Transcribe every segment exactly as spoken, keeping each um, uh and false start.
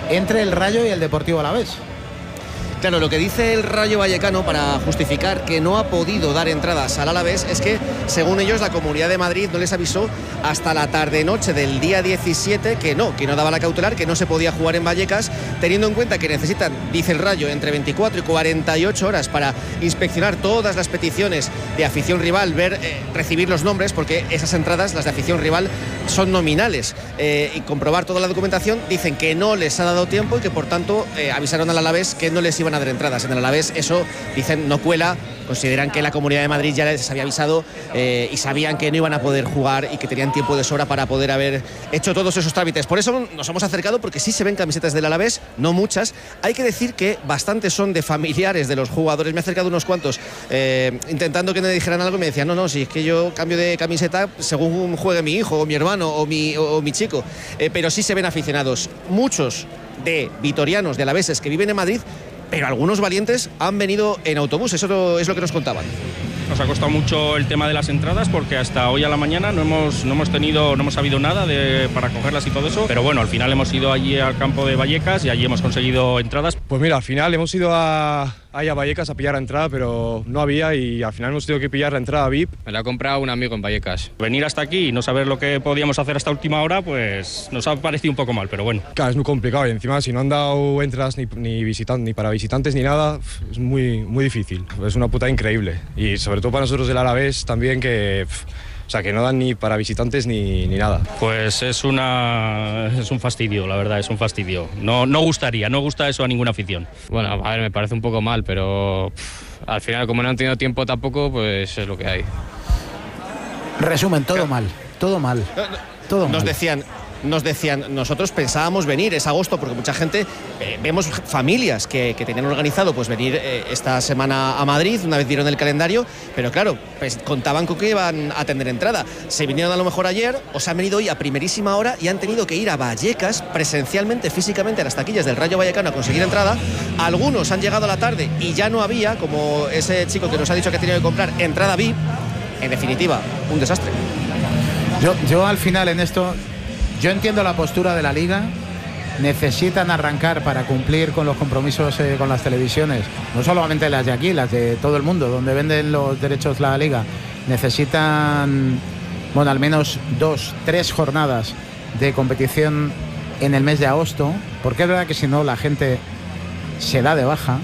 entre el Rayo y el Deportivo Alavés. Claro, lo que dice el Rayo Vallecano para justificar que no ha podido dar entradas al Alavés es que, según ellos, la Comunidad de Madrid no les avisó hasta la tarde-noche del día diecisiete que no, que no daba la cautelar, que no se podía jugar en Vallecas, teniendo en cuenta que necesitan, dice el Rayo, entre veinticuatro y cuarenta y ocho horas para inspeccionar todas las peticiones de afición rival, ver, eh, recibir los nombres, porque esas entradas, las de afición rival, son nominales, eh, y comprobar toda la documentación. Dicen que no les ha dado tiempo y que, por tanto, eh, avisaron al Alavés que no les iban a dar entradas. En el Alavés eso, dicen, no cuela. Consideran que la Comunidad de Madrid ya les había avisado, eh, y sabían que no iban a poder jugar y que tenían tiempo de sobra para poder haber hecho todos esos trámites. Por eso nos hemos acercado, porque sí se ven camisetas del Alavés, no muchas. Hay que decir que bastantes son de familiares de los jugadores. Me he acercado unos cuantos eh, intentando que me dijeran algo y me decían, no, no, si es que yo cambio de camiseta según juegue mi hijo o mi hermano o mi, o, o mi chico. Eh, pero sí se ven aficionados. Muchos de vitorianos, de alaveses que viven en Madrid, pero algunos valientes han venido en autobús. Eso es lo que nos contaban. Nos ha costado mucho el tema de las entradas, porque hasta hoy a la mañana no hemos, no hemos tenido, no hemos sabido nada de, para cogerlas y todo eso, pero bueno, al final hemos ido allí al campo de Vallecas y allí hemos conseguido entradas. Pues mira, al final hemos ido a, ahí a Vallecas a pillar la entrada, pero no había, y al final hemos tenido que pillar la entrada V I P. Me la ha comprado un amigo en Vallecas. Venir hasta aquí y no saber lo que podíamos hacer hasta última hora, pues nos ha parecido un poco mal, pero bueno. Claro, es muy complicado, y encima si no han dado entradas ni, ni, visitan, ni para visitantes ni nada, es muy, muy difícil. Es una puta increíble, y sobre todo para nosotros del Alavés también, que... O sea, que no dan ni para visitantes ni, ni nada. Pues es una es un fastidio, la verdad, es un fastidio. No, no gustaría, no gusta eso a ninguna afición. Bueno, a ver, me parece un poco mal, pero pff, al final, como no han tenido tiempo tampoco, pues es lo que hay. Resumen, todo mal, todo mal, todo mal. Nos decían... Nos decían, nosotros pensábamos venir, es agosto, porque mucha gente, eh, vemos familias que, que tenían organizado pues venir eh, esta semana a Madrid, una vez vieron el calendario, pero claro, pues contaban con que iban a tener entrada. Se vinieron a lo mejor ayer, o se han venido hoy a primerísima hora y han tenido que ir a Vallecas presencialmente, físicamente, a las taquillas del Rayo Vallecano a conseguir entrada. Algunos han llegado a la tarde y ya no había, como ese chico que nos ha dicho que ha tenido que comprar entrada V I P. En definitiva, un desastre. Yo, yo al final en esto... Yo entiendo la postura de la Liga. Necesitan arrancar para cumplir con los compromisos eh, con las televisiones, no solamente las de aquí, las de todo el mundo, donde venden los derechos la Liga. Necesitan, bueno, al menos dos, tres jornadas de competición en el mes de agosto, porque es verdad que si no la gente se da de baja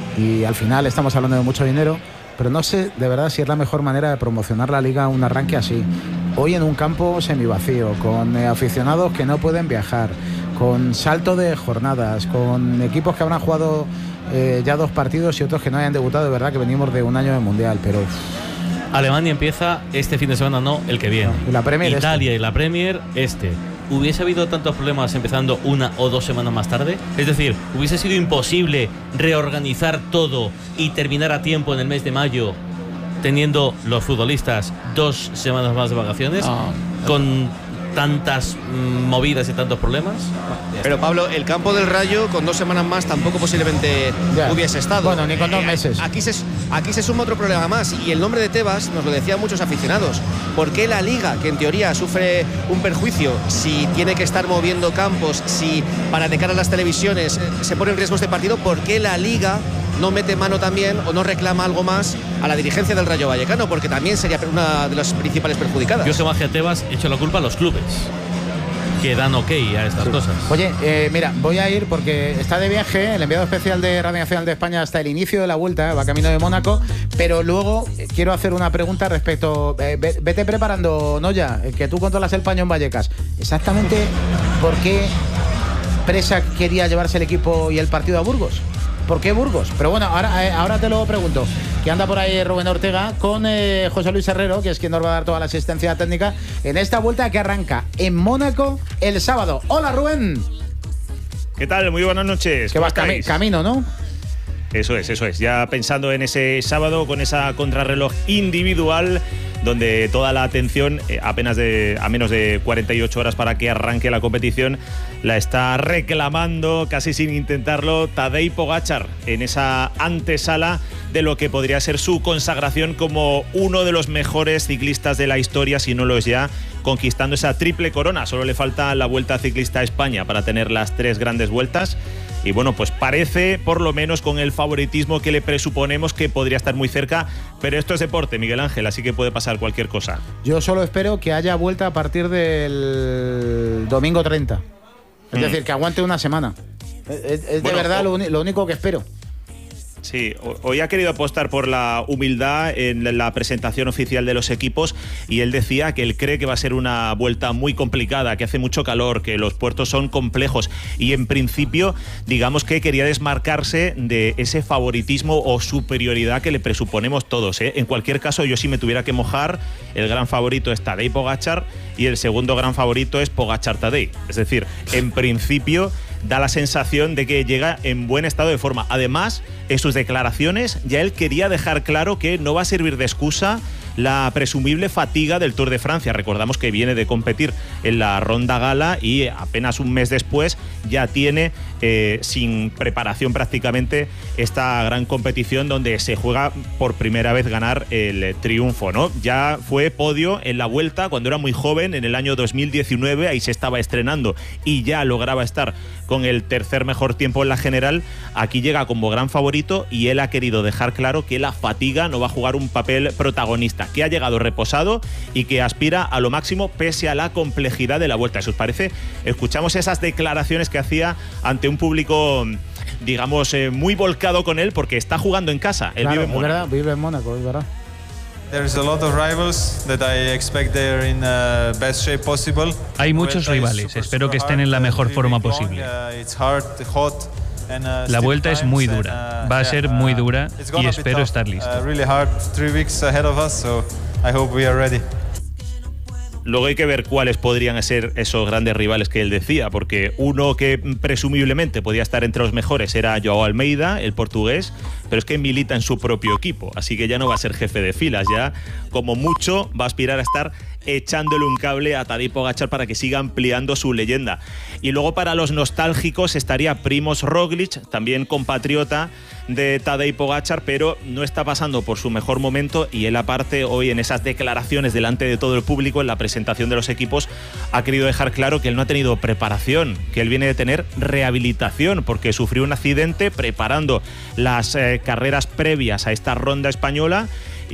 y al final estamos hablando de mucho dinero, pero no sé de verdad si es la mejor manera de promocionar la Liga un arranque así. Hoy en un campo semivacío, con eh, aficionados que no pueden viajar, con salto de jornadas, con equipos que habrán jugado eh, ya dos partidos y otros que no hayan debutado. De verdad que venimos de un año de Mundial, pero... Alemania empieza este fin de semana, no, el que viene. Y la Premier Italia este. y la Premier este. ¿Hubiese habido tantos problemas empezando una o dos semanas más tarde? Es decir, ¿hubiese sido imposible reorganizar todo y terminar a tiempo en el mes de mayo, teniendo los futbolistas dos semanas más de vacaciones, no, con tantas mm, movidas y tantos problemas? Pero Pablo, el campo del Rayo con dos semanas más tampoco posiblemente ya hubiese estado. Bueno, ni con dos meses. Eh, aquí, se, aquí se suma otro problema más, y el nombre de Tebas nos lo decían muchos aficionados. ¿Por qué la Liga, que en teoría sufre un perjuicio si tiene que estar moviendo campos, si para de cara a las televisiones eh, se pone en riesgo este partido, por qué la Liga no mete mano también o no reclama algo más a la dirigencia del Rayo Vallecano? Porque también sería una de las principales perjudicadas. Yo, Sebastián Tebas, he hecho la culpa a los clubes que dan ok a estas sí. cosas. Oye, eh, mira, voy a ir porque está de viaje el enviado especial de Radio Nacional de España hasta el inicio de la vuelta, va camino de Mónaco, pero luego quiero hacer una pregunta respecto, eh, vete preparando, Noya, que tú controlas el paño en Vallecas. Exactamente, ¿por qué Presa quería llevarse el equipo y el partido a Burgos? ¿Por qué Burgos? Pero bueno, ahora, eh, ahora te lo pregunto. Que anda por ahí Rubén Ortega con eh, José Luis Herrero, que es quien nos va a dar toda la asistencia técnica en esta vuelta que arranca en Mónaco el sábado. Hola, Rubén. ¿Qué tal? Muy buenas noches. Que vas cami- camino, ¿no? Eso es, eso es. Ya pensando en ese sábado con esa contrarreloj individual donde toda la atención, eh, apenas de, a menos de cuarenta y ocho horas para que arranque la competición, la está reclamando, casi sin intentarlo, Tadej Pogačar, en esa antesala de lo que podría ser su consagración como uno de los mejores ciclistas de la historia, si no lo es ya, conquistando esa triple corona. Solo le falta la Vuelta Ciclista a España para tener las tres grandes vueltas. Y bueno, pues parece, por lo menos con el favoritismo que le presuponemos, que podría estar muy cerca, pero esto es deporte, Miguel Ángel, así que puede pasar cualquier cosa. Yo solo espero que haya vuelta a partir del domingo treinta. Es mm. decir, que aguante una semana. Es, es bueno, de verdad lo, lo único que espero. Sí, hoy ha querido apostar por la humildad en la presentación oficial de los equipos y él decía que él cree que va a ser una vuelta muy complicada, que hace mucho calor, que los puertos son complejos y en principio digamos que quería desmarcarse de ese favoritismo o superioridad que le presuponemos todos, ¿eh? En cualquier caso, yo si me tuviera que mojar, el gran favorito es Tadej Pogačar y el segundo gran favorito es Pogačar-Tadej. Es decir, en principio da la sensación de que llega en buen estado de forma. Además, en sus declaraciones ya él quería dejar claro que no va a servir de excusa la presumible fatiga del Tour de Francia. Recordamos que viene de competir en la Ronda Gala y apenas un mes después ya tiene eh, sin preparación prácticamente esta gran competición donde se juega por primera vez ganar el triunfo, ¿no? Ya fue podio en la Vuelta cuando era muy joven, en el año dos mil diecinueve, ahí se estaba estrenando y ya lograba estar con el tercer mejor tiempo en la general. Aquí llega como gran favorito y él ha querido dejar claro que la fatiga no va a jugar un papel protagonista, que ha llegado reposado y que aspira a lo máximo pese a la complejidad de la Vuelta. Si os parece, escuchamos esas declaraciones que hacía ante un público, digamos, eh, muy volcado con él porque está jugando en casa. Él claro, vive en Mónaco. Verdad, vive en Mónaco, es verdad. Hay muchos rivales, espero que estén en la mejor forma posible. La vuelta es muy dura, va a ser muy dura y espero estar listo. Luego hay que ver cuáles podrían ser esos grandes rivales que él decía, porque uno que presumiblemente podía estar entre los mejores era Joao Almeida, el portugués, pero es que milita en su propio equipo, así que ya no va a ser jefe de filas, ya como mucho va a aspirar a estar echándole un cable a Tadej Pogačar para que siga ampliando su leyenda. Y luego para los nostálgicos estaría Primož Roglič, también compatriota de Tadej Pogačar, pero no está pasando por su mejor momento y él aparte hoy en esas declaraciones delante de todo el público en la presentación de los equipos ha querido dejar claro que él no ha tenido preparación, que él viene de tener rehabilitación porque sufrió un accidente preparando las eh, carreras previas a esta ronda española.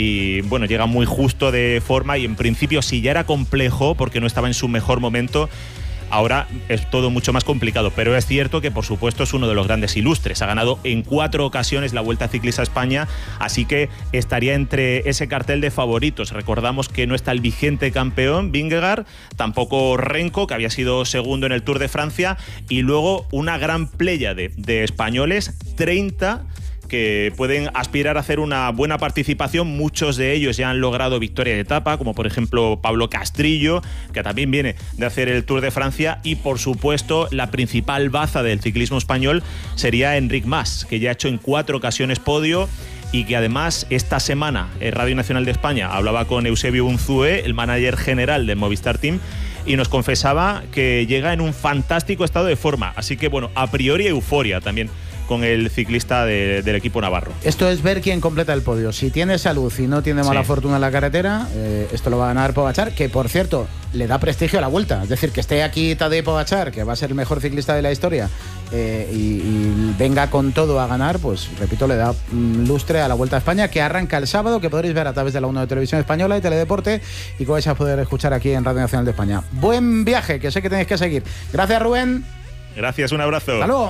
Y bueno, llega muy justo de forma y en principio si ya era complejo porque no estaba en su mejor momento, ahora es todo mucho más complicado, pero es cierto que por supuesto es uno de los grandes ilustres, ha ganado en cuatro ocasiones la Vuelta Ciclista a España, así que estaría entre ese cartel de favoritos. Recordamos que no está el vigente campeón Vingegaard, tampoco Renko, que había sido segundo en el Tour de Francia, y luego una gran pléyade de españoles, treinta que pueden aspirar a hacer una buena participación. Muchos de ellos ya han logrado victoria de etapa, como por ejemplo Pablo Castrillo, que también viene de hacer el Tour de Francia, y por supuesto la principal baza del ciclismo español sería Enric Mas, que ya ha hecho en cuatro ocasiones podio y que además esta semana en Radio Nacional de España hablaba con Eusebio Unzúe, el manager general del Movistar Team, y nos confesaba que llega en un fantástico estado de forma, así que bueno, a priori euforia también con el ciclista de, del equipo navarro. Esto es ver quién completa el podio. Si tiene salud y no tiene mala sí. fortuna en la carretera, eh, esto lo va a ganar Pogačar, que por cierto le da prestigio a la Vuelta. Es decir, que esté aquí Tadej Pogačar, que va a ser el mejor ciclista de la historia, eh, y, y venga con todo a ganar, pues repito, le da mm, lustre a la Vuelta a España, que arranca el sábado, que podréis ver a través de la uno de Televisión Española y Teledeporte, y que vais a poder escuchar aquí en Radio Nacional de España. Buen viaje, que sé que tenéis que seguir. Gracias, Rubén. Gracias, un abrazo. Hasta luego.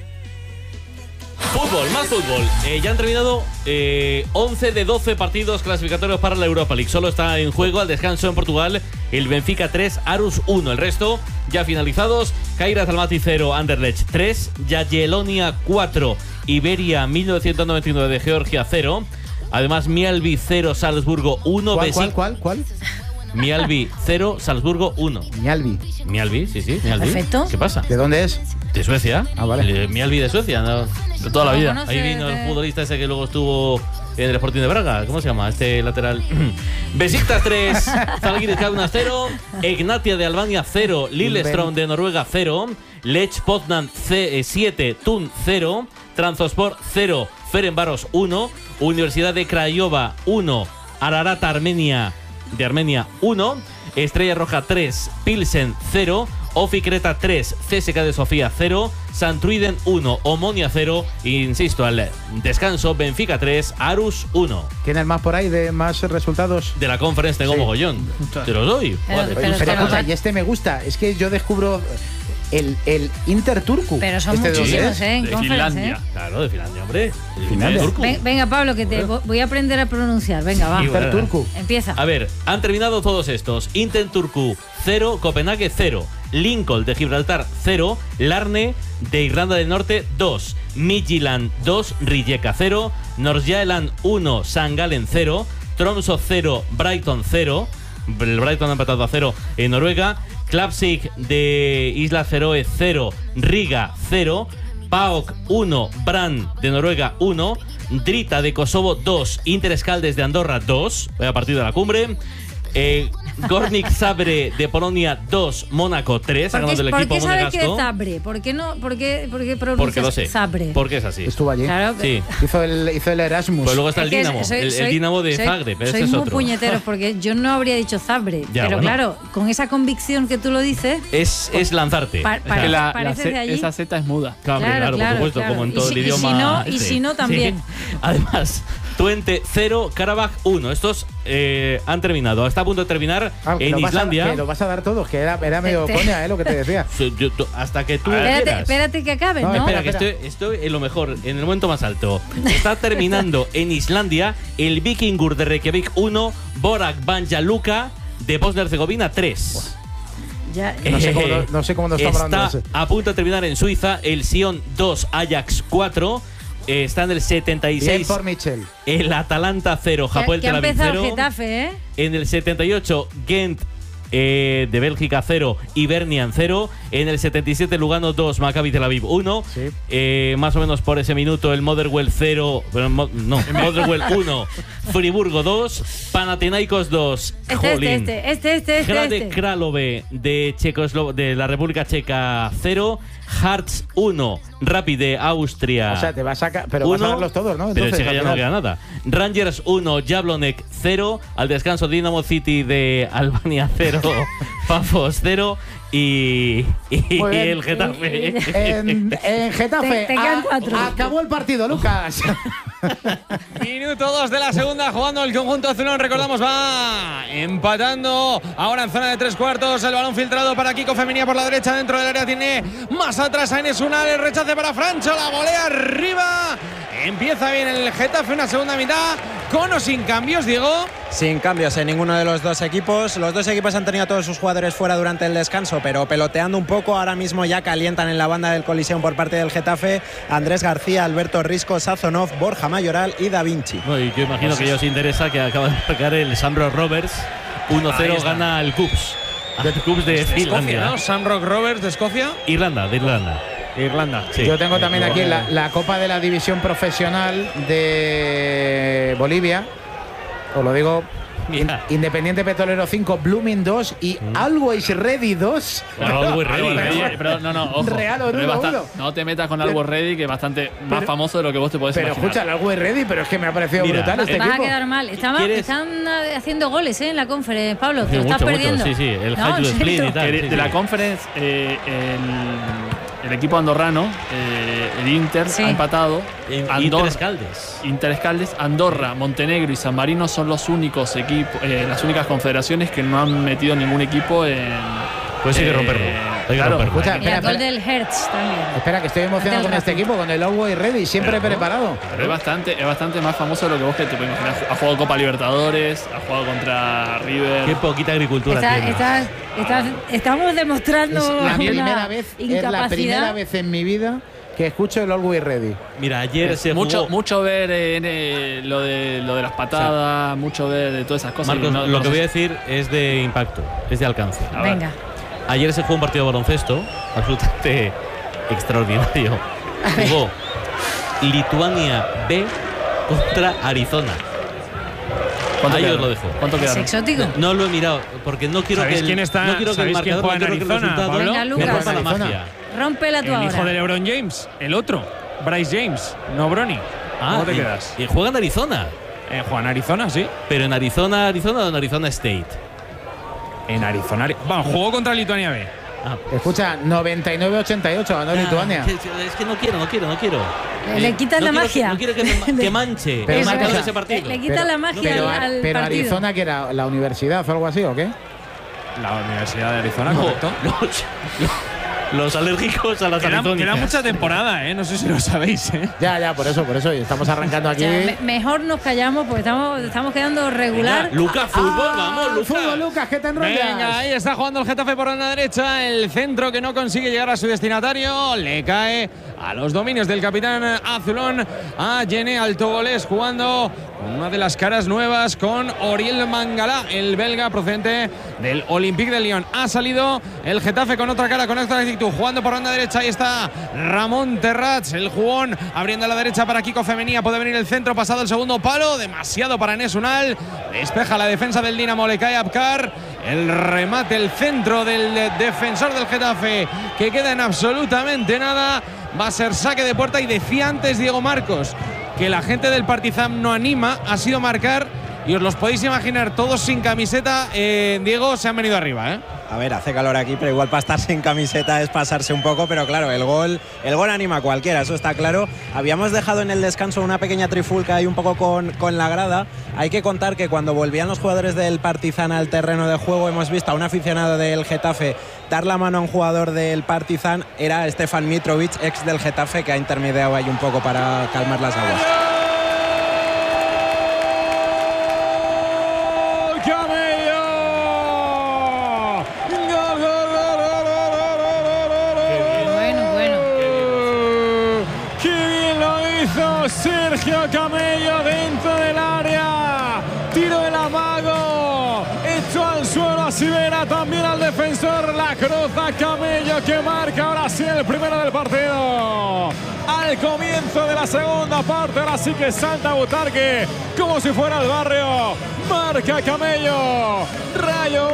Fútbol, más fútbol. Eh, ya han terminado eh, once de doce partidos clasificatorios para la Europa League. Solo está en juego al descanso en Portugal el Benfica tres, Aarhus uno. El resto ya finalizados. Kairat Almaty cero, Anderlecht tres, Jagiellonia cuatro, Iberia mil novecientos noventa y nueve de Georgia cero. Además Mialbi cero, Salzburgo uno. ¿Cuál, cuál, cuál, cuál? Mialbi cero, Salzburgo uno. Mialbi. Mialbi, sí, sí. Mialbi. Perfecto. ¿Qué pasa? ¿De dónde es? De Suecia. Ah, vale. Eh, Mjällby de Suecia, ¿no? De toda la ¿Lo vida. conoces? Ahí vino el de- futbolista ese que luego estuvo en el Sporting de Braga. ¿Cómo se llama? Este lateral. Besiktas tres, Zalgiris Kaunas cero, Egnatia de Albania cero, Lillestrøm de Noruega cero, Lech Poznan siete, Thun cero, Trabzonspor cero, Ferencváros uno, Universidad de Craiova uno, Ararat Armenia de Armenia uno, Estrella Roja tres, Pilsen cero, Ofi Creta tres, C S K de Sofía cero, Santruiden uno, Omonia cero, insisto, al descanso Benfica tres, Arus uno. ¿Tienes más por ahí de más resultados? De la conferencia tengo Sí. mogollón. Te los doy. Pero- Vale. pero Pero, es que escucha, no- y este me gusta. Es que yo descubro el, el Inter Turku. Pero son ¿Este de dónde muchísimos, es? ¿eh? En De conference, Finlandia. ¿eh? Claro, de Finlandia, hombre. Finlandia. Turku. Ven- venga, Pablo, que te vo- voy a aprender a pronunciar. Venga, va. Sí, Inter bueno. Turku. Empieza. A ver, han terminado todos estos. Inter Turku cero, Copenhague cero, Lincoln de Gibraltar cero, Larne de Irlanda del Norte dos, Midtjylland dos, Rijeka cero, Nordsjælland uno, St. Gallen cero, Tromsø cero, Brighton cero. El Brighton ha empatado a cero en Noruega. Klapsik de Islas Feroe cero, Riga cero, PAOK uno, Brann de Noruega uno, Drita de Kosovo dos, Inter Escaldes de Andorra dos, a partir de la cumbre. Eh, Gornik Zabre de Polonia dos, Mónaco tres, ¿Por ganando qué, el por equipo qué sabes que es monegasco. Zabre? ¿Por qué no? ¿Por qué, por qué Porque pronuncias lo sé. Zabre? Porque es así. Estuvo allí. Claro. Sí. Hizo el, hizo el Erasmus. Pues luego está el Es que Dinamo, soy- el, el soy- Dinamo de soy- Zagreb, pero soy este es muy otro. puñeteros porque yo no habría dicho Zabre. Ya, pero bueno. claro, con esa convicción que tú lo dices, Es, es lanzarte. Pa- O sea, parece- Que la, la parece C- de allí. esa Z es muda. Claro, Claro, claro, claro, por supuesto, claro. como en Y todo si- el y si idioma. no- y este. si no, también. Sí. Además, Twente cero, Karabakh uno. Estos eh, han terminado. Está a punto de terminar Ah, que en lo vas a- Islandia. que lo vas a dar todos, que era, era medio Te- coña, ¿eh? Lo que te decía. Sí, yo- tú- hasta que tú espérate, quieras. espérate que acabe, No, ¿no? Espera, que espera. estoy, estoy en lo mejor, en el momento más alto. Está terminando en Islandia el Vikingur de Reykjavik uno, Borak Banja Luka de Bosnia-Herzegovina tres. Ya, No sé cómo, no, no sé cómo nos está hablando Está ese. a punto de terminar en Suiza el Sion dos, Ajax cuatro. Eh, está en el setenta y Bien seis por Michel. el Atalanta cero, que, Hapoel que ha Tel Aviv empezado cero. Getafe, ¿eh? En el setenta y ocho, Gent eh, de Bélgica cero, Hibernian cero. En el setenta y siete, Lugano dos, Maccabi Tel Aviv uno. Sí. Eh, más o menos por ese minuto, el Motherwell cero. Bueno, mo- no, Motherwell uno, Friburgo dos, Panathinaikos dos. Este, Jolín. este, este, este, este, Hrade este. Kralove de, Checoslo- de la República Checa cero, Hearts uno, Rapid de Austria. O sea, te vas a sacar. Pero vas a uno, darlos todos, ¿no? pero Entonces, si que al ya no final. queda nada. Rangers uno, Jablonec cero, al descanso Dynamo City de Albania cero, Pafos cero y, y Muy bien. el Getafe. En, en Getafe. Te- te quedan a- cuatro. acabó el partido, Lucas. Minuto dos de la segunda, jugando el conjunto azulón. Recordamos, va empatando. Ahora en zona de tres cuartos. El balón filtrado para Kiko Femenía por la derecha. Dentro del área tiene más atrás a Enes Unal. El rechace para Francho. La volea arriba. Empieza bien el Getafe. Una segunda mitad. Con o sin cambios, Diego. Sin cambios en ninguno de los dos equipos. Los dos equipos han tenido a todos sus jugadores fuera durante el descanso, pero peloteando un poco. Ahora mismo ya calientan en la banda del Coliseum por parte del Getafe Andrés García, Alberto Risco, Sazonov, Borja Mayoral y Da Vinci. No, y yo imagino que ya os interesa que acaba de marcar el Sambro Roberts. uno cero gana el Cubs. El Cubs de Escocia, Finlandia. ¿no? Sam Rock Roberts de Escocia. Irlanda, de Irlanda. Irlanda. Sí. Yo tengo también aquí la, la Copa de la División Profesional de Bolivia. Os lo digo. Mira. Independiente Petrolero cinco, Blooming dos y Always Ready dos. Bueno, Always Ready. Algo ready, pero no, no, ojo. Real o Pero es uno, basta- uno. No te metas con algo ready, que es bastante más Pero- famoso de lo que vos te podés Pero imaginar. escucha, el Always Ready, pero es que me ha parecido Mira, brutal este eh, Vas a equipo. quedar mal. Estaba- ¿Quieres? están eh, haciendo goles, ¿eh? En la conferencia, Pablo. Te Sí, lo estás mucho, mucho. perdiendo. Sí, sí, el No, High en to Split serio. y tal. Que de, sí, de la sí. conference, eh, el, el equipo andorrano, eh, el Inter, Sí. ha empatado. En Andorra- Inter Escaldes. Inter Escaldes, Andorra, Montenegro y San Marino son los únicos equipos, eh, las únicas confederaciones que no han metido ningún equipo en. Pues hay que eh, romperlo. Hay que claro, romperlo. Escucha, Y el espera, gol espera. del Hertz también. Espera, que estoy emocionado Del con este Racing. equipo, con el Always Ready, siempre preparado. Pero es bastante, es bastante más famoso de lo que vos que te puedes imaginar. Ha jugado Copa Libertadores, ha jugado contra River. Qué poquita agricultura Está- tiene. está- está- estamos demostrando Es la una primera vez, es la incapacidad. primera vez en mi vida que escucho el Always Ready. Mira, ayer se mucho, jugó- mucho ver en, eh, lo, de, lo de las patadas, mucho ver de todas esas cosas. Marcos, y no- lo no que sé voy a si- decir es de impacto, es de alcance. A ver. Venga. Ayer se jugó un partido de baloncesto absolutamente extraordinario. Jugó Lituania B contra Arizona. Ahí os lo dejo. ¿Cuánto Es quedaron? exótico. No, no lo he mirado porque no quiero que ¿Sabéis el, quién está- no quiero que el sabéis quién marcador, juega no en quiero que el Arizona, resultado Pablo? Venga, me Lucas. rompa la Arizona. magia. Rómpela tú El hijo de ahora. LeBron James, el otro, Bryce James, no Bronny. Ah, ¿Cómo te y- quedas? Y juega en Arizona. Eh, Juan Arizona, sí. Pero en Arizona, Arizona o en Arizona State. En Arizona. Bueno, jugó contra Lituania B. Ah, Escucha, noventa y nueve ochenta y ocho ganó Lituania. Es que, es que no quiero, no quiero, no quiero. Le quitas no la quiero magia. Que, no quiero que, me, ma- que manche Pero el una marcador cosa- de ese partido. Le, le quita la magia Pero, al, al pero partido. Arizona, que era la universidad o algo así, ¿o qué? La Universidad de Arizona, No, correcto. los, los alérgicos a las Queda, arizónicas. queda mucha temporada, ¿eh? No sé si lo sabéis, ¿eh? Ya, ya, por eso, por eso. Y estamos arrancando O aquí. sea, me- mejor nos callamos porque estamos, estamos quedando regular. Venga, Lucas, fútbol, Ah, vamos, Lucas. Fútbol, Lucas, ¿qué te enrollas? Venga, ahí está jugando el Getafe por la derecha. El centro que no consigue llegar a su destinatario. Le cae a los dominios del capitán azulón, a Yene Altogolés, jugando con una de las caras nuevas con Oriel Mangala, el belga procedente del Olympique de Lyon. Ha salido el Getafe con otra cara, con otra actitud, jugando por banda derecha. Ahí está Ramón Terrats, el jugón, abriendo a la derecha para Kiko Femenía. Puede venir el centro, pasado el segundo palo, demasiado para Enes Unal. Despeja la defensa del Dinamo, le cae Abkar. El remate, el centro del defensor del Getafe, que queda en absolutamente nada. Va a ser saque de puerta. Y decía antes Diego Marcos que la gente del Partizan no anima, ha sido marcar. Y os los podéis imaginar, todos sin camiseta. Eh, Diego, se han venido arriba, ¿eh? A ver, hace calor aquí, pero igual para estar sin camiseta es pasarse un poco, pero claro, el gol, el gol anima a cualquiera, eso está claro. Habíamos dejado en el descanso una pequeña trifulca ahí un poco con, con la grada. Hay que contar que cuando volvían los jugadores del Partizan al terreno de juego, hemos visto a un aficionado del Getafe dar la mano a un jugador del Partizan. Era Stefan Mitrovic, ex del Getafe, que ha intermediado ahí un poco para calmar las aguas. Bueno, bueno. ¡Qué bien lo hizo Sergio Camello dentro del área! Tiro del amago, hecho al suelo a Sivera, también al defensor, la cruza Camello, que marca ahora sí el primero del partido. Al comienzo de la segunda parte, ahora sí que salta Butarque como si fuera el barrio. Marca Camello, Rayo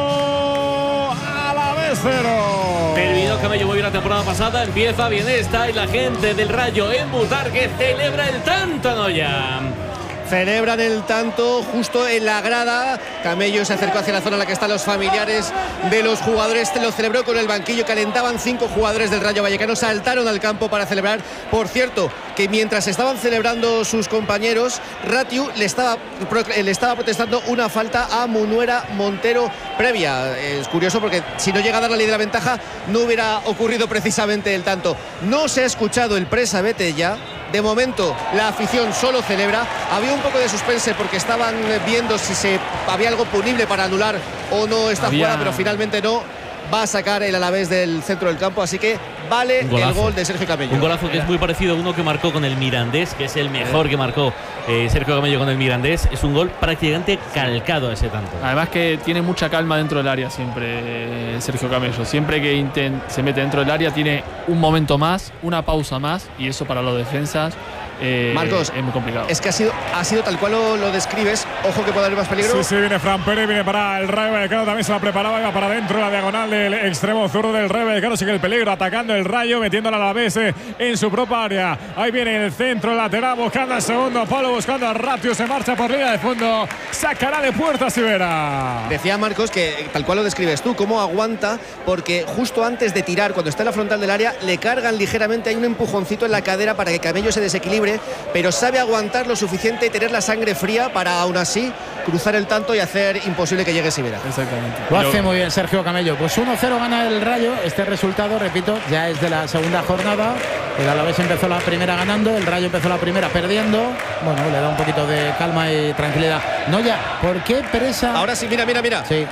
uno, Alavés cero. Terminó Camello muy bien la temporada pasada, empieza bien esta y la gente del Rayo en Butarque celebra el tanto, Noya. Celebran el tanto justo en la grada. Camello se acercó hacia la zona en la que están los familiares de los jugadores. Lo celebró con el banquillo. Calentaban cinco jugadores del Rayo Vallecano. Saltaron al campo para celebrar. Por cierto, que mientras estaban celebrando sus compañeros, Ratiu le estaba, le estaba protestando una falta a Munuera Montero previa. Es curioso porque si no llega a dar la ley de la ventaja, no hubiera ocurrido precisamente el tanto. No se ha escuchado el presa vete ya. De momento la afición solo celebra. Había un poco de suspense porque estaban viendo si se había algo punible para anular o no esta Había... jugada, pero finalmente no. Va a sacar el Alavés del centro del campo, así que vale el gol de Sergio Camello. Un golazo que es muy parecido a uno que marcó con el Mirandés, que es el mejor que marcó eh, Sergio Camello con el Mirandés. Es un gol prácticamente calcado a ese tanto. Además que tiene mucha calma dentro del área siempre Sergio Camello. Siempre que intent, se mete dentro del área tiene un momento más, una pausa más, y eso para los defensas eh, Marcos, es muy complicado. Es que ha sido, ha sido tal cual lo, lo describes. Ojo que puede haber más peligro. Sí, sí, viene Fran Pérez, viene para el Rayo Vallecano, también se la preparaba, iba para adentro, la diagonal del extremo zurdo del Rayo Vallecano. Sigue el peligro, atacando el Rayo, metiéndola a la vez en su propia área. Ahí viene el centro lateral, buscando al segundo palo, buscando a Ratiu, se marcha por línea de fondo, sacará de puerta Sivera. Decía Marcos que tal cual lo describes tú, cómo aguanta, porque justo antes de tirar, cuando está en la frontal del área, le cargan ligeramente, hay un empujoncito en la cadera para que Camello se desequilibre, pero sabe aguantar lo suficiente y tener la sangre fría para aún así cruzar el tanto y hacer imposible que llegue Sivera. Exactamente. Lo hace muy bien Sergio Camello. Pues uno cero gana el Rayo. Este resultado, repito, ya es de la segunda jornada. El Alavés empezó la primera ganando, el Rayo empezó la primera perdiendo. Bueno, le da un poquito de calma y tranquilidad. No ya, ¿por qué presa? Ahora sí, mira, mira, mira. Sí.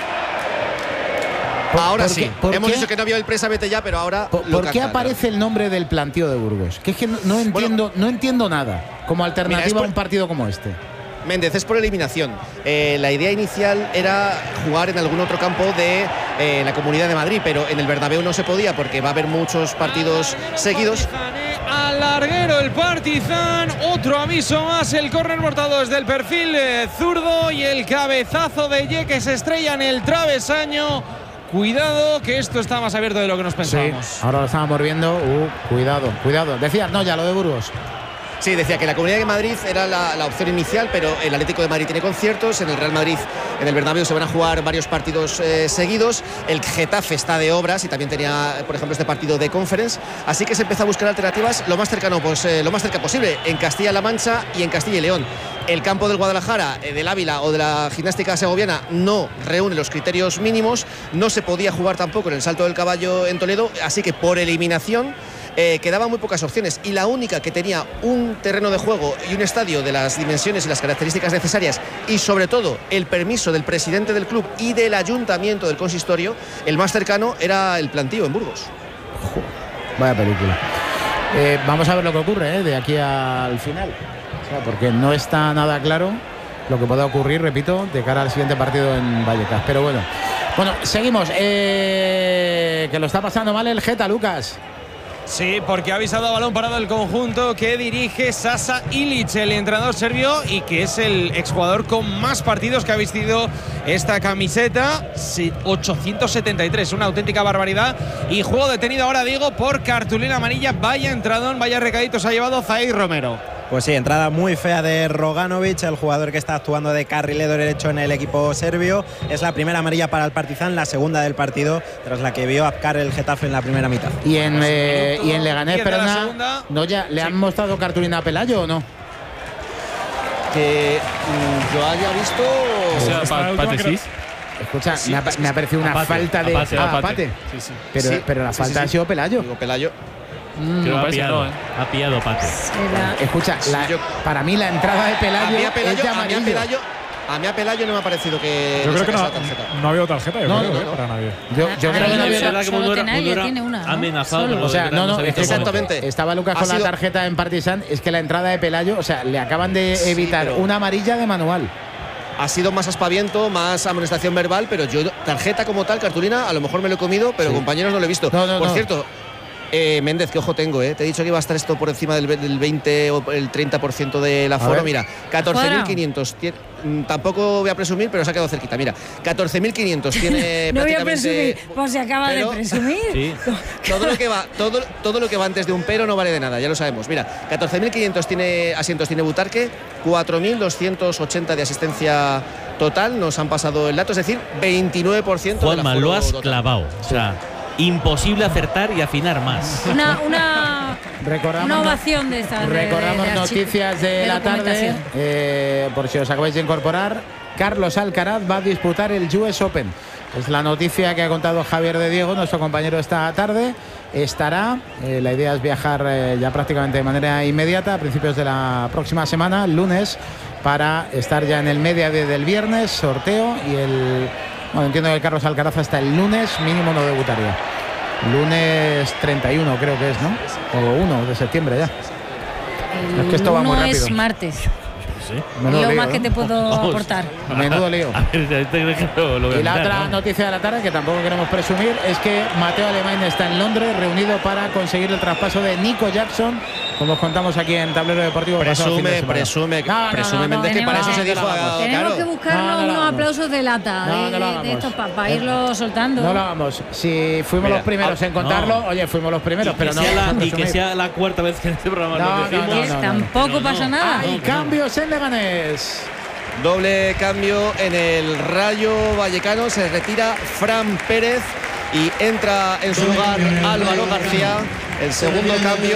Ahora ¿por sí. qué, por Hemos qué, dicho que no había el presa vete ya, pero ahora. ¿Por, lo ¿por qué capta, aparece el nombre del planteo de Burgos? Que es que no, no entiendo, Bueno, no entiendo nada como alternativa mira, por, a un partido como este. Méndez, es por eliminación. Eh, la idea inicial era jugar en algún otro campo de en la Comunidad de Madrid, pero en el Bernabéu no se podía porque va a haber muchos partidos seguidos. Al larguero el Partizan, otro aviso más, el córner cortado desde el perfil eh, zurdo y el cabezazo de Ye que se estrella en el travesaño. Cuidado que esto está más abierto de lo que nos pensábamos. Sí, ahora lo estábamos viendo. Uh, cuidado, cuidado. Decías, no, ya lo de Burgos. Sí, decía que la Comunidad de Madrid era la, la opción inicial, pero el Atlético de Madrid tiene conciertos, en el Real Madrid, en el Bernabéu se van a jugar varios partidos eh, seguidos, el Getafe está de obras y también tenía, por ejemplo, este partido de Conference, así que se empezó a buscar alternativas lo más cercano, pues, eh, lo más cerca posible, en Castilla-La Mancha y en Castilla y León. El campo del Guadalajara, eh, del Ávila o de la Gimnástica Segoviana no reúne los criterios mínimos, no se podía jugar tampoco en el Salto del Caballo en Toledo, así que por eliminación Eh, quedaban muy pocas opciones y la única que tenía un terreno de juego y un estadio de las dimensiones y las características necesarias y sobre todo el permiso del presidente del club y del ayuntamiento del consistorio, el más cercano era el Plantío en Burgos. Vaya película. Eh, vamos a ver lo que ocurre eh, de aquí al final, o sea, porque no está nada claro lo que pueda ocurrir, repito, de cara al siguiente partido en Vallecas. Pero bueno, bueno, seguimos. Eh, que lo está pasando mal el Geta, Lucas. Sí, porque ha avisado a balón parado el conjunto que dirige Sasa Ilic, el entrenador serbio, y que es el exjugador con más partidos que ha vestido esta camiseta, ochocientos setenta y tres, una auténtica barbaridad. Y juego detenido ahora, digo, por cartulina amarilla. Vaya entradón, vaya recadito se ha llevado Zaid Romero. Pues sí, entrada muy fea de Roganovic, el jugador que está actuando de carrilero derecho en el equipo serbio. Es la primera amarilla para el Partizan, la segunda del partido, tras la que vio Apcar el Getafe en la primera mitad. Y en, eh, y en Leganés, perdona, ¿no ya le sí. han mostrado cartulina a Pelayo o no? Que mm, yo haya visto… O sea, pa, Pate, sí. Escucha, sí, me, ha, me ha parecido una apate, falta de… Apate, ah, apate. apate. Sí, sí. Pero, sí, pero la sí, falta sí, sí. ha sido Pelayo. Digo, Pelayo. Mm, Creo ha pillado, no, ¿eh? ha pillado Pate. Escucha, la, yo, para mí la entrada de Pelayo, a mí a Pelayo, es de a mí a Pelayo, a mí a Pelayo no me ha parecido que… Yo creo que no, no ha habido tarjeta, yo no, creo, no, eh, no. para nadie. Yo, yo creo que no había tarjeta. Solo, solo Tenaglia tiene una, ¿no? Amenazado. O sea, no, no, es que exactamente. Estaba Lucas con la tarjeta en Partizan, es que la entrada de Pelayo, o sea, le acaban de sí, evitar pero… una amarilla de manual. Ha sido más aspaviento, más amonestación verbal, pero yo tarjeta como tal, cartulina, a lo mejor me lo he comido, pero sí. compañeros no lo he visto. No, no, por no. cierto, eh, Méndez, qué ojo tengo, ¿eh? Te he dicho que iba a estar esto por encima del, del veinte o el treinta por ciento del aforo. Mira, catorce mil quinientos. Tampoco voy a presumir, pero se ha quedado cerquita. Mira, catorce mil quinientos tiene. No voy a prácticamente… presumir, pues se acaba pero, de presumir. Sí. todo, lo que va, todo, todo lo que va antes de un pero no vale de nada, ya lo sabemos. Mira, catorce mil quinientos tiene asientos, tiene Butarque, cuatro mil doscientos ochenta de asistencia total, nos han pasado el dato, es decir, veintinueve por ciento. Juanma, lo has total. clavado. O sea, imposible acertar y afinar más. Una, una, recordamos, una ovación de estas. Recordamos de, de, de noticias de, de la tarde, eh, por si os acabáis de incorporar. Carlos Alcaraz va a disputar el U S Open. Es la noticia que ha contado Javier de Diego, nuestro compañero, esta tarde. Estará, eh, la idea es viajar eh, ya prácticamente de manera inmediata, a principios de la próxima semana, lunes, para estar ya en el media del viernes, sorteo, y el… Bueno, entiendo que Carlos Alcaraz hasta el lunes mínimo no debutaría. Lunes treinta y uno creo que es, ¿no? O uno de septiembre ya. El es que esto va muy rápido. Es martes. Sí. Menudo lo lío, más ¿no? que te puedo Vamos. aportar. Menudo lío. A ver, lo, lo y la mirar, otra ¿no? noticia de la tarde, que tampoco queremos presumir, es que Mateo Alemán está en Londres, reunido para conseguir el traspaso de Nico Jackson, como os contamos aquí en Tablero Deportivo. Presume, presume, no, no, presume, no, no, que para no, eso se dijo. Tenemos Claro. que buscarnos no, no unos hagamos. aplausos de lata No, de, no lo de, hagamos. de estos para pa irlo soltando. No lo hagamos. Si fuimos Mira, los primeros ah, en contarlo, no. oye, fuimos los primeros, y pero que no. sea la, vamos a y que presumir. sea la cuarta vez que en este programa No, lo no, decimos. no, no, no. Tampoco No, no. pasa nada. Hay cambios en Leganés. Doble cambio en el Rayo Vallecano, se retira Fran Pérez y entra en su lugar Álvaro García. El segundo cambio.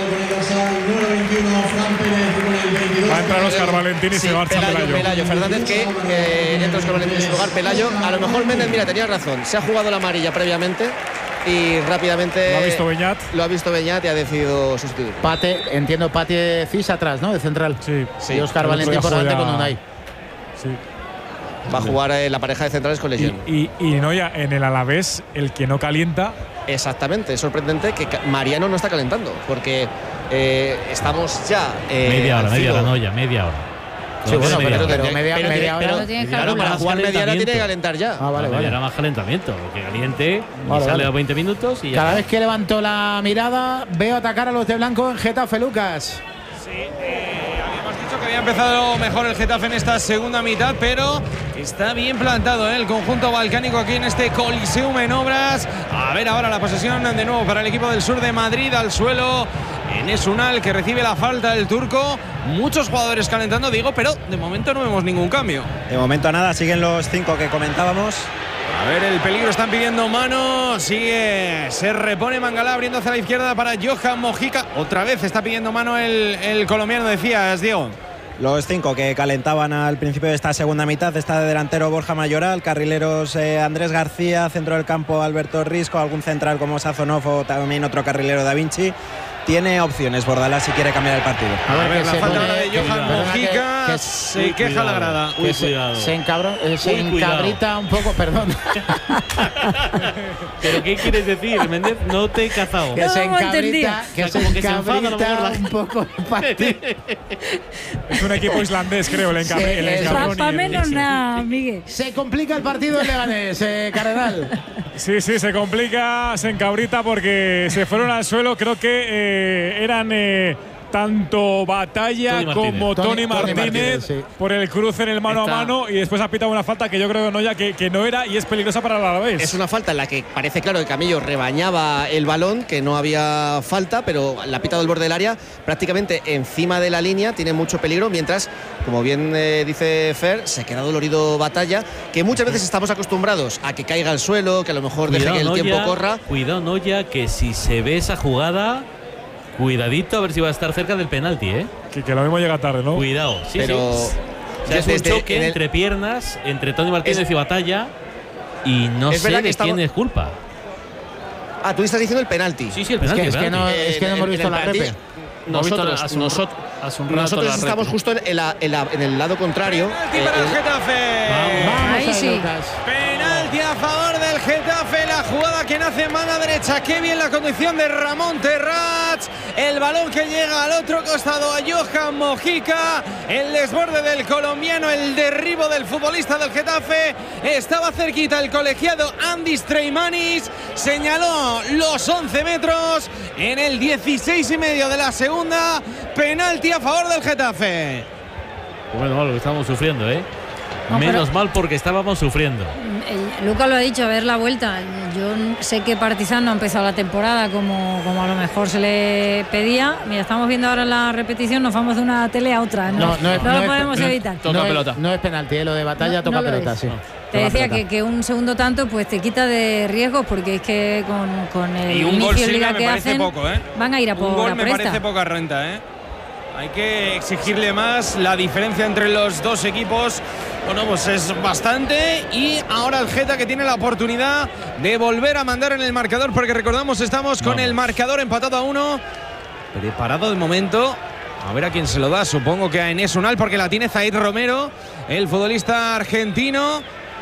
Va a entrar Óscar Valentín y Sí, se marcha Pelayo, Pelayo. Pelayo Fernández, que eh, entra Óscar Valentín en su lugar. Pelayo, a lo mejor Méndez, mira, tenía razón. Se ha jugado la amarilla previamente y rápidamente Lo ha visto Beñat. Lo ha visto Beñat y ha decidido sustituir. Pate, entiendo, Pate Cis atrás, ¿no? De central. Sí. Sí. Y Óscar El otro Valentín día por delante juega- con Unai. Sí. Va a jugar eh, la pareja de centrales con Y, Legión. y, y no, ya en el Alavés, el que no calienta. Exactamente, es sorprendente que Ca- Mariano no está calentando, porque eh, estamos ya… eh, Media hora, al media filo- hora, no ya, media hora. Sí, bueno, pero, pero, pero pero media, pero- media hora. pero- Tienes que claro, para jugar media hora tiene que calentar ya. Ah, vale, Media vale. hora más calentamiento, que caliente y Vale, sale vale. a los veinte minutos y ya Cada está. vez que levanto la mirada, veo atacar a los de blanco en Getafe, Lucas. Sí, eh, habíamos dicho que había empezado mejor el Getafe en esta segunda mitad, pero está bien plantado, ¿eh? El conjunto balcánico aquí en este Coliseum en obras. A ver ahora la posesión de nuevo para el equipo del sur de Madrid, al suelo Enes Unal, que recibe la falta del turco. Muchos jugadores calentando, digo, pero de momento no vemos ningún cambio. De momento nada, siguen los cinco que comentábamos. A ver, el peligro, están pidiendo mano. Sigue, se repone Mangalá abriendo hacia la izquierda para Johan Mojica. Otra vez está pidiendo mano el, el colombiano, decías, Diego. Los cinco que calentaban al principio de esta segunda mitad. Está de delantero Borja Mayoral, carrileros eh, Andrés García, centro del campo Alberto Risco, algún central como Sazonov o también otro carrilero Da Vinci. Tiene opciones Bordalás si quiere cambiar el partido. A ver, que la se falta pone- ahora de que- Johan perdona, Mojica. que- que- se Uy, queja cuidado. la grada. Uy, se, cuidado. se, encabro- eh, se Uy, cuidado. encabrita un poco, perdón. ¿Pero qué quieres decir, Méndez? No te he cazado. que se No, entendía. encabrita, que O sea, se como que se enfada a lo encabrita mejor la- un poco el partido. Es un equipo islandés, creo, el, encab Sí, el es- encabrón y Para el- menos nada, Miguel. Se complica el partido en Leganés, eh, Cardenal. Sí, sí, se complica, se encabrita porque se fueron al suelo. Creo que eh, eran eh, tanto Batalla Tony Martínez. como Tony- Tony, Tony Martínez, Martínez, sí. por el cruce en el mano Está- a mano y después ha pitado una falta que yo creo que no, ya que, que no era y es peligrosa para el Alavés. Es una falta en la que parece claro que Camillo rebañaba el balón, que no había falta, pero la ha pitado el borde del área prácticamente encima de la línea, tiene mucho peligro, mientras, como bien eh, dice Fer, se queda dolorido Batalla, que muchas veces estamos acostumbrados a que caiga al suelo, que a lo mejor deje que el Noya, tiempo corra. Cuidado, Noya, que si se ve esa jugada, cuidadito a ver si va a estar cerca del penalti, ¿eh? Que, que lo mismo llega tarde, ¿no? Cuidado, sí, Pero sí. O sea, es un desde- choque en el- entre piernas, entre Tony Martínez Es- y Batalla, y no Es sé verdad que de estaba- quién es culpa. Ah, tú estás diciendo el penalti. Sí, sí, el Es penalti. que, el es que no, penalti. es que no En- hemos en visto el la penalti, repe. Nosotros, Nosotros, nosotros, hace un rato nosotros la estamos repe. justo en, la- en la- en el lado contrario. Penalti Eh, para el el- Getafe. Vamos Ahí ahí, sí. Lucas. Penalti a favor del Getafe, la jugada que nace en mano derecha. Qué bien la conducción de Ramón Terrats. El balón que llega al otro costado a Johan Mojica. El desborde del colombiano, el derribo del futbolista del Getafe. Estaba cerquita el colegiado Andis Treimanis. Señaló los once metros en el dieciséis y medio de la segunda. Penalti a favor del Getafe. Bueno, lo que estamos sufriendo, ¿eh? No, Menos pero- mal porque estábamos sufriendo. El- Lucas lo ha dicho, a ver la vuelta. Yo sé que Partizan no ha empezado la temporada como, como a lo mejor se le pedía. Mira, estamos viendo ahora la repetición, nos vamos de una tele a otra. No, No, no es- no no lo es- podemos no- evitar. Toca no es- pelota. no es penalti, eh, lo de Batalla No, toca no lo pelota, es. sí. Te Toca decía pelota. que, que un segundo tanto pues te quita de riesgos porque es que con, con el Y un inicio gol de Silva liga me que parece hacen poco, ¿eh? van a ir a por, Un gol a me por parece esta. poca renta, ¿eh? Hay que exigirle más. La diferencia entre los dos equipos, bueno, pues es bastante. Y ahora el Geta, que tiene la oportunidad de volver a mandar en el marcador, porque recordamos, estamos con Vamos. el marcador empatado a uno. Preparado de momento. A ver a quién se lo da. Supongo que a Enes Unal, porque la tiene Zaid Romero, el futbolista argentino.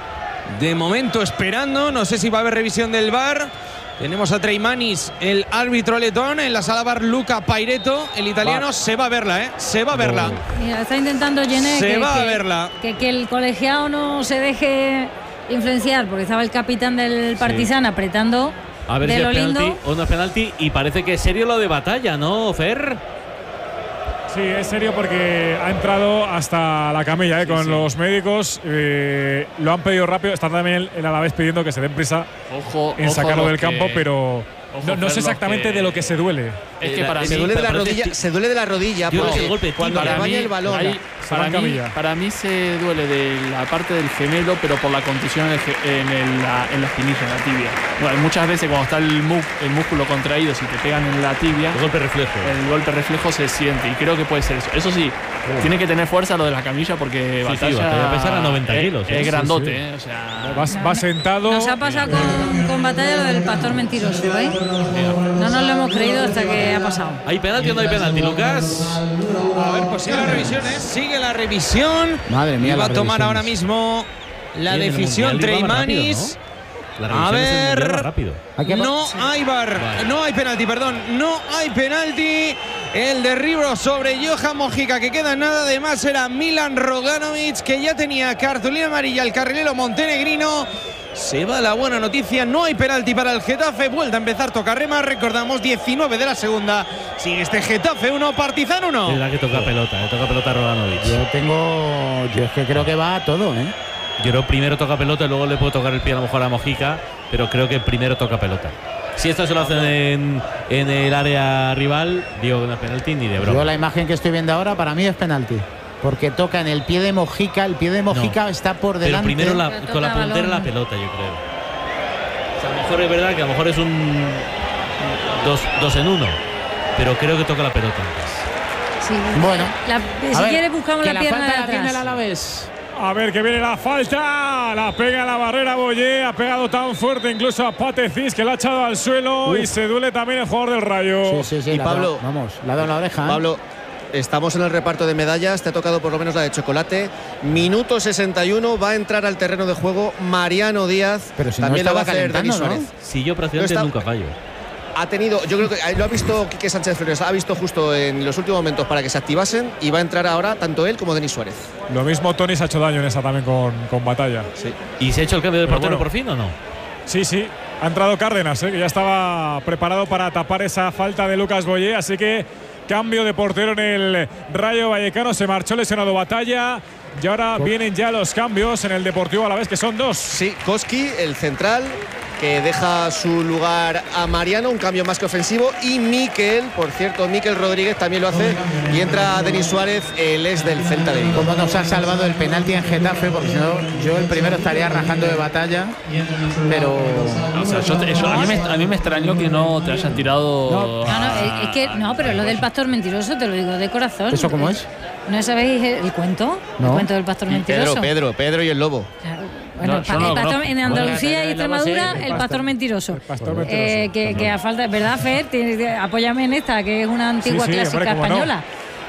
De momento esperando. No sé si va a haber revisión del V A R. Tenemos a Treimanis, el árbitro letón, en la sala V A R Luca Paireto, el italiano. Va. Se va a verla, ¿eh? Se va a verla. Mira, está intentando Jenné Se que, va a que- verla. Que, que el colegiado no se deje influenciar porque estaba el capitán del Partizan apretando A ver de si lo es penalti lindo. o no es penalti. Y parece que es serio lo de Batalla, ¿no, Fer? Sí, es serio porque ha entrado hasta la camilla eh, con sí. los médicos. eh, lo han pedido rápido. Está también el, el Alavés pidiendo que se den prisa Ojo, en ojo sacarlo los del que- campo, pero ojo, no, no Fer, sé los exactamente que- de lo que se duele. Es que Eh, para se mí, duele de la parece- rodilla, se duele de la rodilla, Yo creo que porque el golpe cuando tibia. le para mí, baña el balón. hay- Se va para, en mí, camilla. para mí se duele de la parte del gemelo, pero por la contusión en, el ge- en, el- la, en la espinilla, en la tibia. Bueno, muchas veces cuando está el, mu- el músculo contraído, si te pegan en la tibia, El golpe reflejo. el golpe reflejo se siente. Y creo que puede ser eso. Eso sí, tiene que tener fuerza lo de la camilla porque Sí, sí, Batalla Batalla pesa a noventa es- kilos, Es, sí, sí, grandote, sí. ¿eh? O sea, Va, va sentado. Nos ha pasado con, con Batalla lo del pastor mentiroso, ¿eh? No nos lo hemos creído hasta que ha pasado. ¿Hay penalti o no hay penalti, Lucas? A ver, pues sigue la revisión, ¿eh? Sigue la revisión. Madre mía, Y va a las tomar revisiones. ahora mismo la Sí, en el decisión Mundial iba más rápido, Treimanis. La A revisión es el Mundial ver. más rápido. Hay que- No hay V A R, Vale. no hay penalti, perdón, no hay penalti. el derribo sobre Johan Mojica, que queda nada. Además era Milan Roganovic, que ya tenía cartulina amarilla el carrilero montenegrino. Se va la buena noticia, no hay penalti para el Getafe, vuelta a empezar Tocarrema, recordamos diecinueve de la segunda, sigue este Getafe uno, Partizan uno. Es la que toca pelota, le toca pelota a Roganovic. Yo tengo, yo es que creo que va a todo, ¿eh? Yo creo primero toca pelota y luego le puedo tocar el pie a lo mejor a Mojica, pero creo que primero toca pelota. Si esto se lo hacen en, en el área rival, digo que no es penalti ni de broma. Yo la imagen que estoy viendo ahora para mí es penalti. Porque toca en el pie de Mojica, el pie de Mojica no, está por delante. Pero primero la, con la puntera la pelota, yo creo. O sea, a lo mejor es verdad que a lo mejor es un dos, dos en uno, pero creo que toca la pelota antes. Sí. Bueno, la, si ver, quieres buscamos la, la pierna de atrás. Tiene el Alavés. A ver que viene la falta, la pega a la barrera Boyé, ha pegado tan fuerte incluso a Patecís que la ha echado al suelo. Uf. Y se duele también el jugador del Rayo. Sí, sí, sí. Y la Pablo, da, vamos, la ha dado en la oreja. Pablo, ¿eh? Estamos en el reparto de medallas, te ha tocado por lo menos la de chocolate. Minuto sesenta y uno, va a entrar al terreno de juego Mariano Díaz. Pero si también no lo va a hacer Denis ¿no? Suárez. Si yo prácticamente no nunca fallo. Ha tenido, yo creo que lo ha visto Quique Sánchez Flores, ha visto justo en los últimos momentos para que se activasen y va a entrar ahora tanto él como Denis Suárez. Lo mismo Tony se ha hecho daño en esa también con, con Batalla. Sí. ¿Y se ha hecho el cambio de portero bueno, por fin o no? Sí, sí. Ha entrado Cárdenas, ¿eh? que ya estaba preparado para tapar esa falta de Lucas Boyé, así que cambio de portero en el Rayo Vallecano. Se marchó lesionado Batalla y ahora vienen ya los cambios en el Deportivo Alavés, que son dos. Sí, Koski, el central, que deja su lugar a Mariano, un cambio más que ofensivo, y Miquel, por cierto, Miquel Rodríguez también lo hace, y entra Denis Suárez, el ex del Celta de Vigo. Como nos ha salvado el penalti en Getafe, porque si no, yo el primero estaría rajando de Batalla, pero... O sea, yo, eso, a, mí me, a mí me extrañó que no te hayan tirado... No, no, no, es que no, pero lo del pastor mentiroso te lo digo de corazón. ¿Eso cómo es? ¿No sabéis el cuento? No. El cuento del pastor mentiroso. Pedro, Pedro, Pedro y el lobo. Claro. Bueno, No, el no, pastor, no. en Andalucía Bueno, y Extremadura, el el pastor- pastor mentiroso. el pastor mentiroso. Eh, que, que a falta, ¿verdad, Fer? Tienes- Apóyame en esta, que es una antigua Sí, sí, clásica hombre, cómo no. española.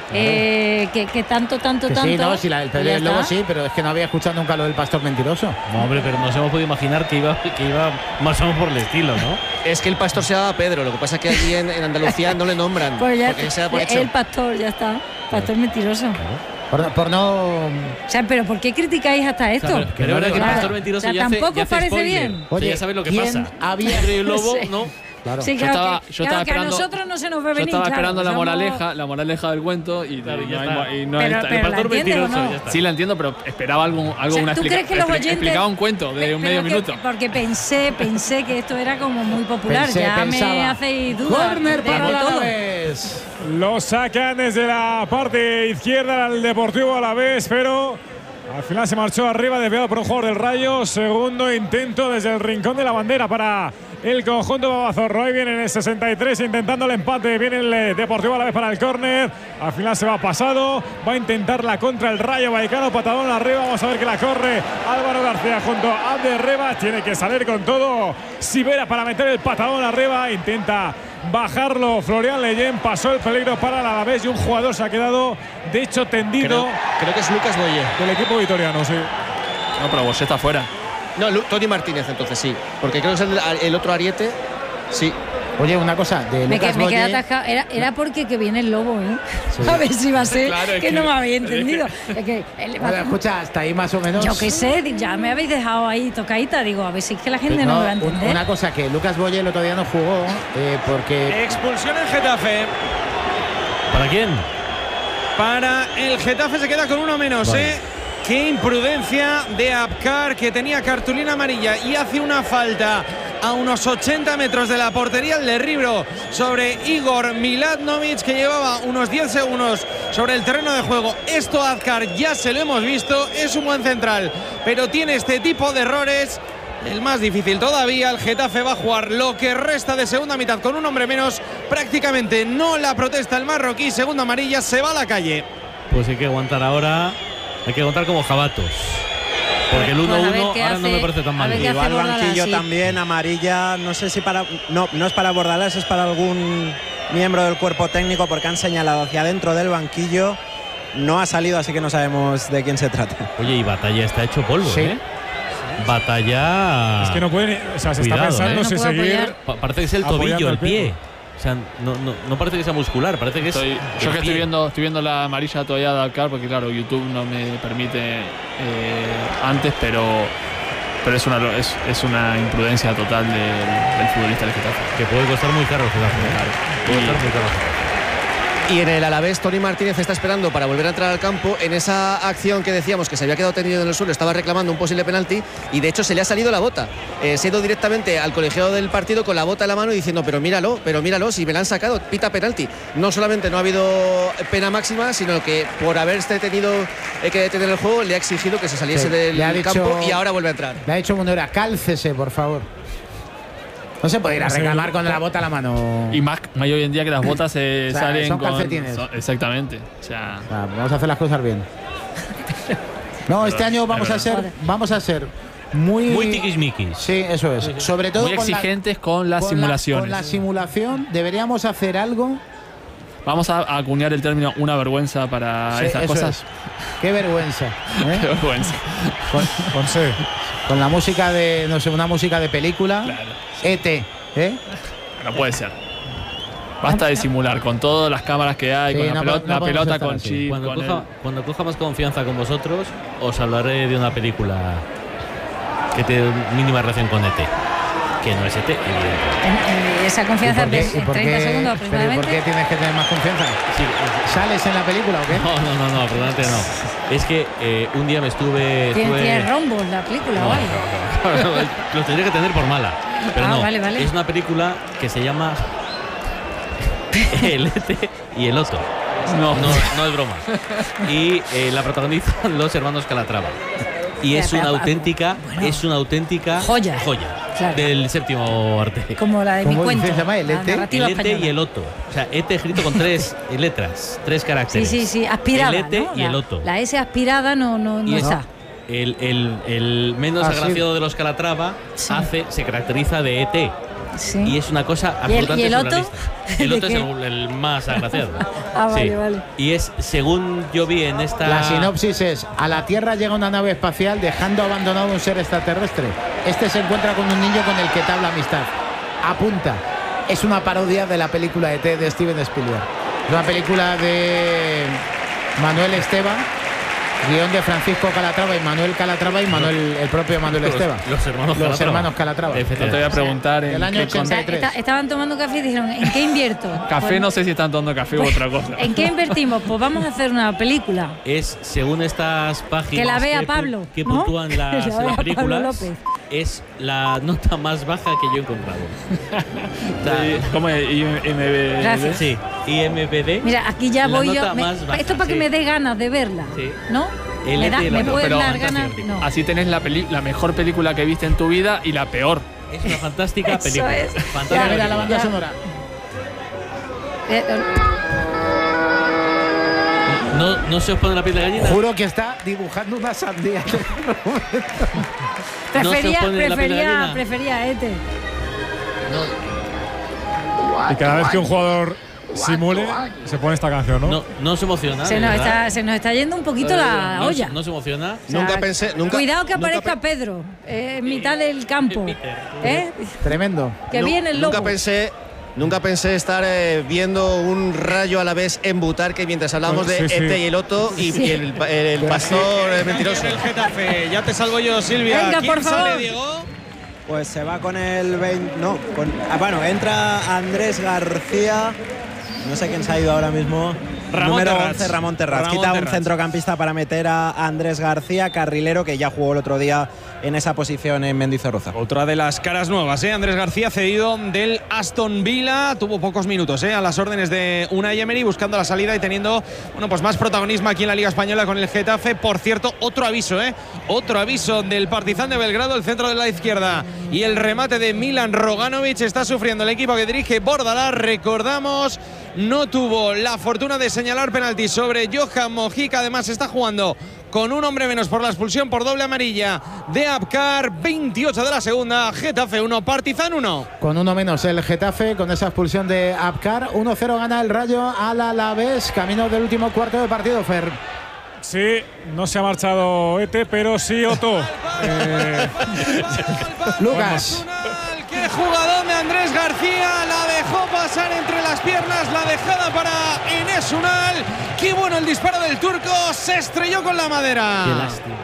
Eh, que, que tanto, tanto, Que tanto. sí, no, si la, el y Pedro y ya el Lobo está. sí, pero es que no había escuchado nunca lo del pastor mentiroso. No, hombre, pero nos hemos podido imaginar que iba, que iba más o menos por el estilo, ¿no? Es que el pastor se llama Pedro, lo que pasa es que allí en, en Andalucía no le nombran, Pues ya, porque se da por hecho. el pastor, ya está. Pastor mentiroso. Por, por no... O sea, pero ¿por qué criticáis hasta esto? Claro, pero ahora que el Claro. pastor mentiroso O sea, ya hace, tampoco ya hace parece spoiler. bien. O sea, Oye, ya sabes lo que ¿quién pasa. había- Pedro y el lobo, Sí. ¿no? Claro. Sí, Yo claro, estaba, que, yo claro, estaba que a esperando, nosotros no se nos ve yo venir. estaba claro, esperando la somos- moraleja, la moraleja del cuento y, Claro, y ya no, está. hay, y no Pero- hay- pero el pastor ¿la entiendes o mentiroso, no? ya está. Sí, la entiendo, pero esperaba algo, algo O sea, una ¿tú explica- crees que los expli- oyentes- explicaba un cuento de Pe- un pero medio que- minuto. Porque pensé, pensé que esto era como muy popular. Pensé, ya pensaba. me hacéis dudas. Corner de- para de el todo. Alavés. Lo sacan desde la parte izquierda al Deportivo Alavés, pero al final se marchó arriba, desviado por un jugador del Rayo. Segundo intento desde el rincón de la bandera para el conjunto babazorro. Ahí viene en el sesenta y tres intentando el empate. Viene el eh, Deportivo Alavés para el córner. Al final se va pasado. Va a intentar la contra el Rayo Vallecano. Patadón arriba. Vamos a ver que la corre Álvaro García junto a Abder Reba. Tiene que salir con todo Sivera para meter el patadón arriba. Intenta bajarlo Florian Leyen. Pasó el peligro para el Alavés y un jugador se ha quedado de hecho tendido. Creo, creo que es Lucas Boyé. Del equipo vitoriano, sí. No, pero vos está fuera. No, Lu- Tony Martínez entonces sí, porque creo que es el, el otro ariete. Sí. Oye, una cosa, de Me, que- Lucas me quedé Boyé, atascado. Era, era porque que viene el lobo, ¿eh? A ver si va a ser Claro, es que, que- no me había es que- entendido. Es que, el- Bueno, escucha, hasta ahí más o menos. yo qué sé, ya me habéis dejado ahí tocadita. Digo, a ver si es que la gente no, No, me va a un- entender. una cosa, que Lucas Boyé el otro día no jugó eh, porque Expulsión en Getafe. ¿Para quién? Para el Getafe se queda con uno menos, Vale. ¿eh? Qué imprudencia de Abkar, que tenía cartulina amarilla y hace una falta a unos ochenta metros de la portería. El derribo sobre Igor Miladnovic, que llevaba unos diez segundos sobre el terreno de juego. Esto a Abkar ya se lo hemos visto, es un buen central, pero tiene este tipo de errores. El más difícil todavía, el Getafe va a jugar lo que resta de segunda mitad con un hombre menos. Prácticamente no la protesta el marroquí, segunda amarilla, se va a la calle. Pues hay que aguantar ahora. Hay que aguantar como jabatos. Porque el Bueno, a ver uno uno qué ahora no hace- me parece tan a mal. ver qué hace Igual Bordalás, banquillo sí. también, amarilla, no sé si para... No, no es para Bordalás, es para algún miembro del cuerpo técnico porque han señalado hacia adentro del banquillo. No ha salido, así que no sabemos de quién se trata. Oye, y Batalla está hecho polvo, Sí. ¿eh? Batalla... Es que no pueden. O sea, se Cuidado, está pensando ¿eh? si No puedo seguir. apoyar. Pa- parece que es el apoyando tobillo, el el pie. pie. O sea, no, no, no parece que sea muscular, parece que estoy, es. Yo que estoy viendo, estoy viendo la amarilla todavía de Abkar, porque claro, YouTube no me permite eh, antes, pero pero es una es, es una imprudencia total del, del futbolista del Getafe. Que puede costar muy caro el Getafe. Claro. Puede costar muy caro. Y en el Alavés, Tony Martínez está esperando para volver a entrar al campo. En esa acción que decíamos que se había quedado tendido en el suelo, estaba reclamando un posible penalti y de hecho se le ha salido la bota. Eh, se ha ido directamente al colegiado del partido con la bota en la mano y diciendo, pero míralo, pero míralo, si me la han sacado, pita penalti. No solamente no ha habido pena máxima, sino que por haberse tenido eh, que detener el juego, le ha exigido que se saliese sí, del dicho, campo y ahora vuelve a entrar. Le ha dicho Munera, cálcese, por favor. No se puede ir a reclamar con la bota a la mano. Y más, más hoy en día que las botas se o sea, salen son con calcetines. Son, exactamente. O sea, o sea, vamos a hacer las cosas bien. No, este año vamos a ser, vamos a ser muy muy tiquismiquis. Sí, eso es. Sobre todo muy exigentes con, la, con las con simulaciones. Con la simulación deberíamos hacer algo. Vamos a, a acuñar el término una vergüenza para sí, estas cosas. Es. Qué vergüenza. ¿eh? Qué vergüenza. Con, con, sí. con la música de, no sé, una música de película. Claro. E T ¿Eh? No puede ser. Basta de simular con todas las cámaras que hay, sí, con la, no, pelota, no la pelota con chip. Cuando, con coja, cuando coja más confianza con vosotros, os hablaré de una película que tiene mínima relación con E T. Que no es E T. Y esa confianza en treinta segundos aproximadamente. ¿Por qué tienes que tener más confianza? Sí. ¿Sales en la película o qué? No, no, no, no, probablemente no. Es que eh, un día me estuve. ¿Tiene, estuve... ¿tiene rombos la película no, o algo? No, no, no, lo tendría que tener por mala. Pero ah, no, vale, vale. es una película que se llama El E T y el Otto. No, no, no es broma. Y eh, la protagonizan los hermanos Calatrava. Y es una auténtica, bueno, es una auténtica joya, joya claro. del séptimo arte. Como la de mi cuento. Se llama el E T? El E T y el Otto. O sea, E T escrito con tres letras, tres caracteres. Sí, sí, sí, aspirada. El E T ¿no? y la, el Otto. La S aspirada no, no, no está. El, el, el menos ah, agraciado sí. de los Calatrava sí. hace, se caracteriza de E T. Sí. Y es una cosa absolutamente ¿Y el, y el surrealista. El Otto es el, el más agraciado. Ah, vale, sí. vale. Y es, según yo vi en esta... La sinopsis es, a la Tierra llega una nave espacial dejando abandonado un ser extraterrestre. Este se encuentra con un niño con el que tabla amistad. Apunta. Es una parodia de la película E T de Steven Spielberg. Es una película de Manuel Esteban, guión de Francisco Calatrava y Manuel Calatrava y Manuel, el propio Manuel los, Esteban. Los hermanos los Calatrava. hermanos Calatrava. No te voy a preguntar en el año ochenta y tres. Está, estaban tomando café y dijeron, ¿en qué invierto? Café pues, no sé si están tomando café u otra cosa. ¿En qué invertimos? Pues vamos a hacer una película. Es, según estas páginas que la vea que, Pablo, que ¿no? puntúan las, la las películas, es la nota más baja que yo he encontrado. ¿Cómo es? I M B D? Gracias. Sí, I M B D. Mira, aquí ya voy yo. Me, baja, esto para sí. que me dé ganas de verla, sí. ¿no? El me da, me pueden dar ganas. No. Así tenés la, peli la mejor película que viste en tu vida y la peor. Es una fantástica película. Es. Fantástica. Ya, mira la banda sonora. No, no se os pone la piel de gallina. Juro que está dibujando una sandía. prefería, no prefería, prefería Ete. No. Y cada vez que un jugador simule, se pone esta canción, ¿no? No, no se emociona. Se nos, está, se nos está yendo un poquito la no, olla. No se emociona. O sea, nunca pensé. Nunca, cuidado que aparezca nunca Pedro eh, en mitad del campo. ¿Eh? Tremendo. Que no, viene el lobo. Nunca pensé. Nunca pensé estar eh, viendo un Rayo a la vez en Butarque mientras hablábamos de sí, sí. Ete y el Otto y, sí. y el, el, el pastor sí. mentiroso. El Getafe, ya te salvo yo, Silvia. Venga, ¿Quién por favor. sale, Diego? Pues se va con el veinte. No, con, ah, bueno, entra Andrés García. No sé quién se ha ido ahora mismo. Ramón Número Terrats. once, Ramón Terrats. Ramón Quita Terrats. un centrocampista para meter a Andrés García, carrilero, que ya jugó el otro día en esa posición en Mendizorroza. Otra de las caras nuevas, ¿eh? Andrés García, cedido del Aston Villa. Tuvo pocos minutos, ¿eh? A las órdenes de Unai Emery, buscando la salida y teniendo, bueno, pues más protagonismo aquí en la Liga Española con el Getafe. Por cierto, otro aviso, ¿eh? Otro aviso del Partizan de Belgrado, el centro de la izquierda. Y el remate de Milan Roganovic está sufriendo el equipo que dirige Bordalás. Recordamos, no tuvo la fortuna de señalar penalti sobre Johan Mojica. Además, está jugando con un hombre menos por la expulsión por doble amarilla de Abkar. Veintiocho de la segunda, Getafe uno, Partizan uno. Con uno menos el Getafe, con esa expulsión de Abkar. uno cero gana el Rayo al Alavés, camino del último cuarto de partido, Fer. Sí, no se ha marchado Ete, pero sí Otto. eh... Lucas. ¡Qué jugador de Andrés García! La dejó pasar. pasar entre las piernas, la dejada para Enes Unal. Qué bueno el disparo del turco, se estrelló con la madera. Qué lástima.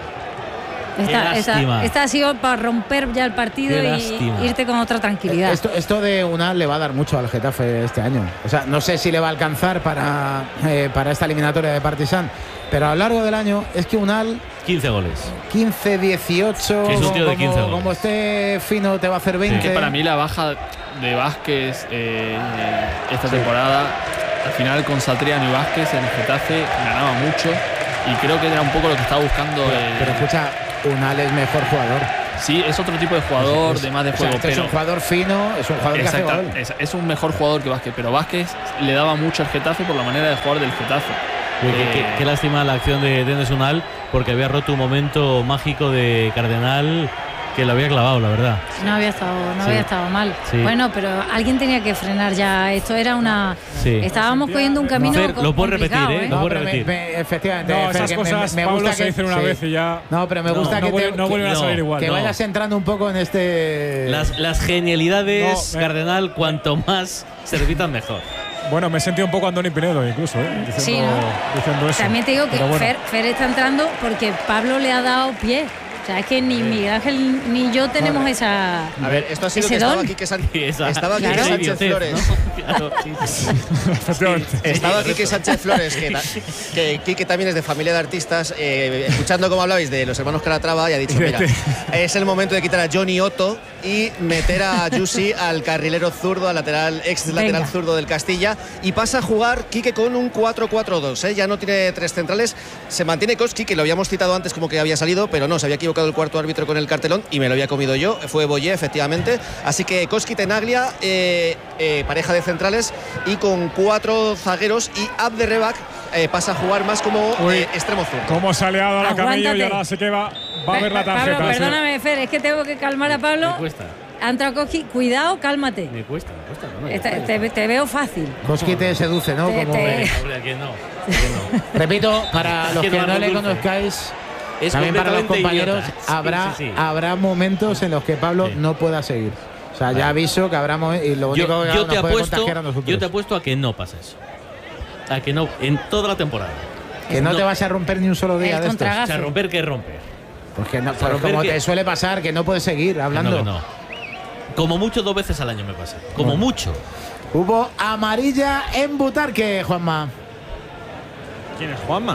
Esta, esta, esta ha sido para romper ya el partido y irte con otra tranquilidad. Esto, esto de Unal le va a dar mucho al Getafe este año. O sea, no sé si le va a alcanzar para, eh, para esta eliminatoria de Partizan, pero a lo largo del año es que Unal... quince goles. quince, dieciocho. Es un tío de quince como, goles. como esté fino te va a hacer veinte. Sí. Que para mí la baja de Vázquez eh, esta sí. temporada, al final con Satriano y Vázquez en el Getafe ganaba mucho y creo que era un poco lo que estaba buscando. Pero, el, pero escucha, Unal es mejor jugador. Sí, es otro tipo de jugador, es, de más de juego. O sea, pero es un jugador fino, es un jugador que hace gol. Es, es un mejor jugador que Vázquez, pero Vázquez le daba mucho al Getafe por la manera de jugar del Getafe. Qué, eh, qué, qué lástima la acción de Enes Unal, porque había roto un momento mágico de Cardenal que lo había clavado, la verdad. No había estado, no sí. había estado mal. Sí. Bueno, pero alguien tenía que frenar ya. Esto era una. Sí. Estábamos cogiendo un camino. Fer, lo puedo repetir, ¿eh? ¿eh? Lo No, puedo pero repetir. me, me, efectivamente. No, Fer, esas cosas me, me Pablo gusta se que dicen una sí. vez y ya. No, pero me no, gusta no, que, vuelve, te, no vuelven a salir no, igual. que No. vayas entrando un poco en este. Las, las genialidades, no, me... Cardenal, cuanto más se repitan, mejor. Bueno, me he sentido un poco Andoni Pinedo incluso, ¿eh? Diciendo, sí, ¿no? diciendo eso. También te digo que bueno. Fer, Fer está entrando porque Pablo le ha dado pie. O sea, es que ni Miguel Ángel ni yo tenemos vale. esa. A ver, esto ha sido que estaba aquí que San... estaba aquí claro. que Sánchez Flores. ¿No? Claro, sí, sí. Sí, estaba aquí que Sánchez Flores, que, que Quique también es de familia de artistas, eh, escuchando cómo hablabais de los hermanos Calatrava, y ha dicho, mira, es el momento de quitar a Johnny Otto y meter a Yusi al carrilero zurdo, al lateral, ex lateral Venga. zurdo del Castilla, y pasa a jugar Quique con un cuatro cuatro dos, ¿eh? Ya no tiene tres centrales, se mantiene Koski, que lo habíamos citado antes como que había salido, pero no, se había equivocado el cuarto árbitro con el cartelón y me lo había comido yo, fue Boyé efectivamente, así que Koski Tenaglia, eh, eh, pareja de centrales y con cuatro zagueros, y Abderrebak eh, pasa a jugar más como eh, extremo zurdo. Cómo se ha liado a la Camello y ahora sé que va, va a ver la tarjeta. Pablo, perdóname, Fer, es que tengo que calmar a Pablo. Me cuesta. Ha entrado Koski, cuidado, cálmate. Me cuesta, me cuesta. No, Esta, te, te veo fácil. Koski te seduce, ¿no? Te, Como te... Hombre, ¿a quién no? ¿A quién no? Repito, para los que que no no le dulce. conozcáis, es también para los compañeros, idiota. habrá, sí, sí, sí. habrá momentos en los que Pablo sí. no pueda seguir. O sea, ya aviso que habrá momentos, y lo único yo, que yo nos te puede apuesto, contagiar a nosotros. Yo te apuesto a que no pasa eso. A que no, en toda la temporada. Que no, no te vas a romper ni un solo día el de estos. O sea, romper que romper. Porque no, o sea, pues como que... te suele pasar, que no puedes seguir hablando. No, que no. Como mucho dos veces al año me pasa. Como bueno. mucho. Hubo amarilla en Butarque, Juanma. ¿Quién es Juanma?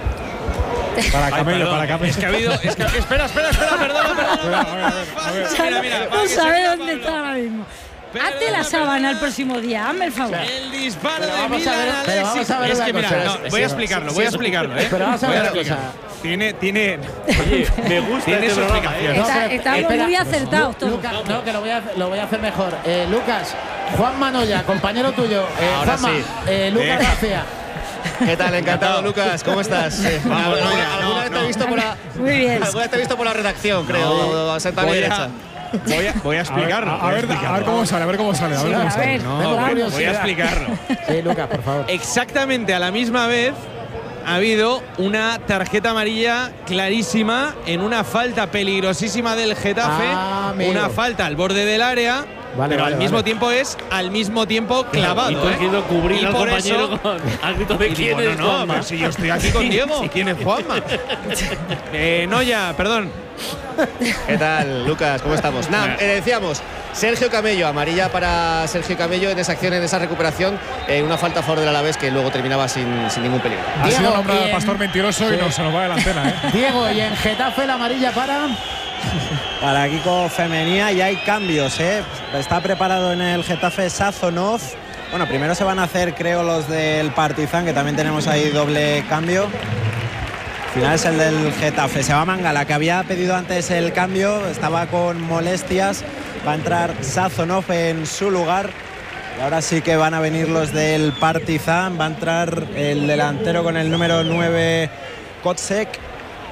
Para Camello, Ay, para Camello. Es que ha habido. Es que, espera, espera, espera, perdona, perdona. A ver, a ver, a ver. Mira, mira, no sabe dónde está ahora mismo. Perdona, hazte la sábana el próximo día, hazme el favor. El disparo pero de Milan Alexis. Pero vamos a ver es una que mira, cosa, no, es, voy es, a explicarlo, es, voy a es, explicarlo, ¿eh? Pero vamos a ver una cosa. Tiene, tiene. Oye, me gusta tiene este su programa, explicación. ¿eh? Está, No, estamos espera, muy acertados todos. Lucas, no, que lo voy a, lo voy a hacer mejor. Eh, Lucas, Juan Manoya, compañero tuyo. Eh, Ahora Juanma, sí. eh, Lucas Eh. García. ¿Qué tal? Encantado, Lucas. ¿Cómo estás? Eh, Vamos, alguna no, mira, alguna no, vez te no. he visto por la. Muy bien. Alguna vez te he visto por la redacción, creo. A sentar a mi Voy a- derecha. Voy a, voy a explicarlo. A ver, a ver, a ver cómo sale, a ver cómo sale. A ver Sí, cómo a sale. ver. No, Tengo voy, curiosidad. voy a explicarlo. Sí, Lucas, por favor. Exactamente a la misma vez ha habido una tarjeta amarilla clarísima en una falta peligrosísima del Getafe. Ah, amigo. Una falta al borde del área. Vale, pero vale, al mismo vale. tiempo es al mismo tiempo clavado. Y tú has ¿eh? querido cubrir Y al por compañero eso- con al grito de Y quién digo, es no, no, Juanma. pero si yo estoy aquí con Diego. ¿Quién es Juanma? eh, Noya, perdón. ¿Qué tal, Lucas? ¿Cómo estamos? Nada, eh, decíamos, Sergio Camello, amarilla para Sergio Camello en esa acción, en esa recuperación, en una falta a favor del Alavés que luego terminaba sin, sin ningún peligro. Ha sido Diego, nombrado bien. pastor mentiroso y Sí. no se nos va de la antena, ¿eh? Diego, y en Getafe la amarilla para. Para Kiko Femenía y hay cambios, ¿eh? Está preparado en el Getafe Sazonov. Bueno, primero se van a hacer, creo, los del Partizan, que también tenemos ahí doble cambio. Al final es el del Getafe. Se va Mangala, que había pedido antes el cambio, estaba con molestias. Va a entrar Sazonov en su lugar. Y ahora sí que van a venir los del Partizan. Va a entrar el delantero con el número nueve, Kotsek.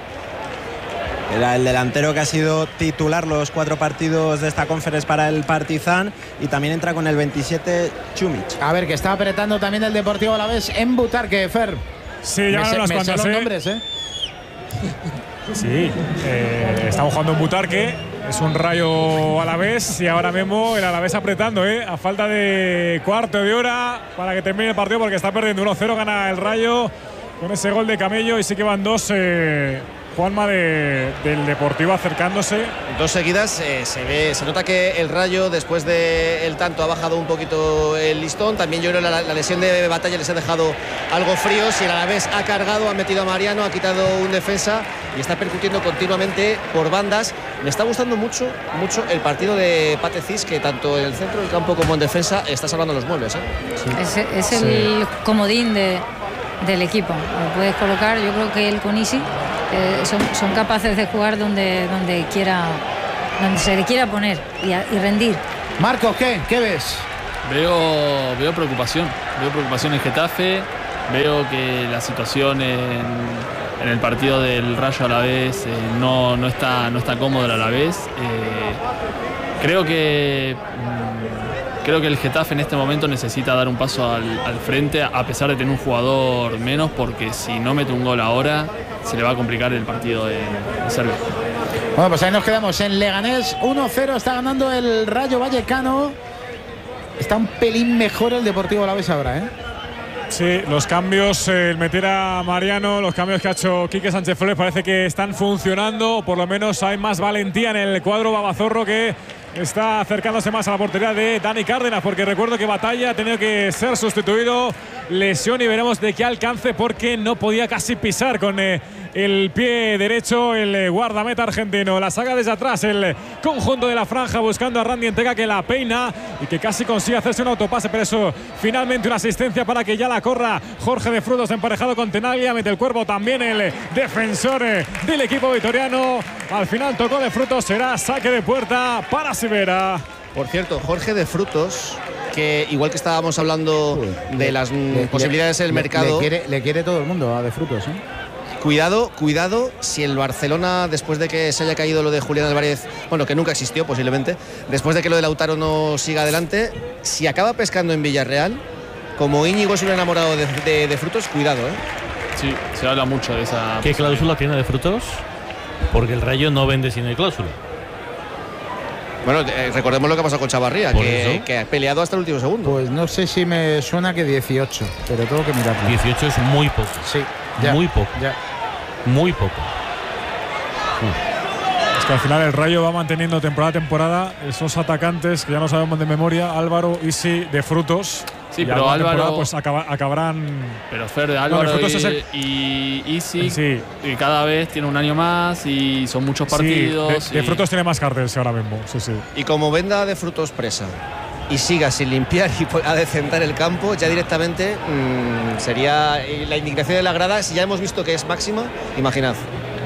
Era el delantero que ha sido titular los cuatro partidos de esta conferencia para el Partizan, y también entra con el veintisiete Chumic. A ver, que está apretando también el Deportivo Alavés en Butarque, Fer. Sí, ya me sé, unas me sé cuantas, los ¿eh? nombres, ¿eh? Sí, eh, estamos jugando en Butarque. Es un Rayo Alavés y ahora mismo el Alavés apretando, ¿eh? A falta de cuarto de hora para que termine el partido porque está perdiendo uno cero, gana el Rayo con ese gol de Camello y sí que van dos, eh, Juanma, de, del Deportivo acercándose. Dos seguidas, eh, se ve, se nota que el Rayo después del tanto ha bajado un poquito el listón. También yo creo que la, la lesión de Batalla les ha dejado algo fríos y el Alavés ha cargado, ha metido a Mariano, ha quitado un defensa y está percutiendo continuamente por bandas. Me está gustando mucho, mucho el partido de Pate Cis, que tanto en el centro del campo como en defensa está salvando los muebles, ¿eh? Sí. Es, es el sí. comodín de, del equipo. Lo puedes colocar, yo creo que él con Isi eh, son, son capaces de jugar donde, donde quiera, donde se le quiera poner y, a, y rendir. Marcos, ¿qué? ¿Qué ves? Veo, veo preocupación, veo preocupación en Getafe, veo que la situación en, en el partido del Rayo Alavés eh, no, no, está, no está cómodo el Alavés. Eh, creo que mm, creo que el Getafe en este momento necesita dar un paso al, al frente, a pesar de tener un jugador menos, porque si no mete un gol ahora se le va a complicar el partido en, en Serbia. Bueno, pues ahí nos quedamos en Leganés. uno cero está ganando el Rayo Vallecano. Está un pelín mejor el Deportivo Alavés ahora, ¿eh? Sí, los cambios, eh, el meter a Mariano, los cambios que ha hecho Quique Sánchez Flores parece que están funcionando, o por lo menos hay más valentía en el cuadro babazorro, que está acercándose más a la portería de Dani Cárdenas, porque recuerdo que Batalla ha tenido que ser sustituido, lesión, y veremos de qué alcance, porque no podía casi pisar con eh, el pie derecho el eh, guardameta argentino. La saca desde atrás el conjunto de la franja buscando a Randy Entega, que la peina y que casi consigue hacerse un autopase, pero eso finalmente una asistencia para que ya la corra Jorge de Frutos emparejado con Tenaglia. Mete el cuerpo también el defensor eh, del equipo vitoriano. Al final tocó de Frutos, será saque de puerta para Sivera. Por cierto, Jorge de Frutos, que igual que estábamos hablando de las le, posibilidades del le, mercado, le quiere, le quiere todo el mundo a de Frutos, ¿eh? Cuidado, cuidado, si el Barcelona, después de que se haya caído lo de Julián Álvarez, bueno, que nunca existió posiblemente, después de que lo de Lautaro no siga adelante, si acaba pescando en Villarreal, como Íñigo se hubiera enamorado de, de, de Frutos, cuidado, ¿eh? Sí, se habla mucho de esa... ¿Qué cláusula tiene de Frutos? Porque el Rayo no vende sin el cláusula. Bueno, eh, recordemos lo que ha pasado con Chavarría, que, que ha peleado hasta el último segundo. Pues no sé si me suena que dieciocho, pero tengo que mirarlo. dieciocho es muy poco. Sí, ya, muy poco. Ya. Muy poco. Uh. Es que al final el Rayo va manteniendo temporada a temporada esos atacantes que ya no sabemos de memoria, Álvaro, Isi, de Frutos. Sí, y pero Álvaro pues acaba, acabarán. Pero Fer de Álvaro no, de y, el... y Isi, sí. Y cada vez tiene un año más y son muchos partidos. Sí, de, de y... Frutos tiene más carteles ahora mismo. Sí, sí. Y como venda de Frutos presa y siga sin limpiar y pueda decentar el campo, ya directamente mmm, sería la indignación de la grada. Si ya hemos visto que es máxima, imaginad.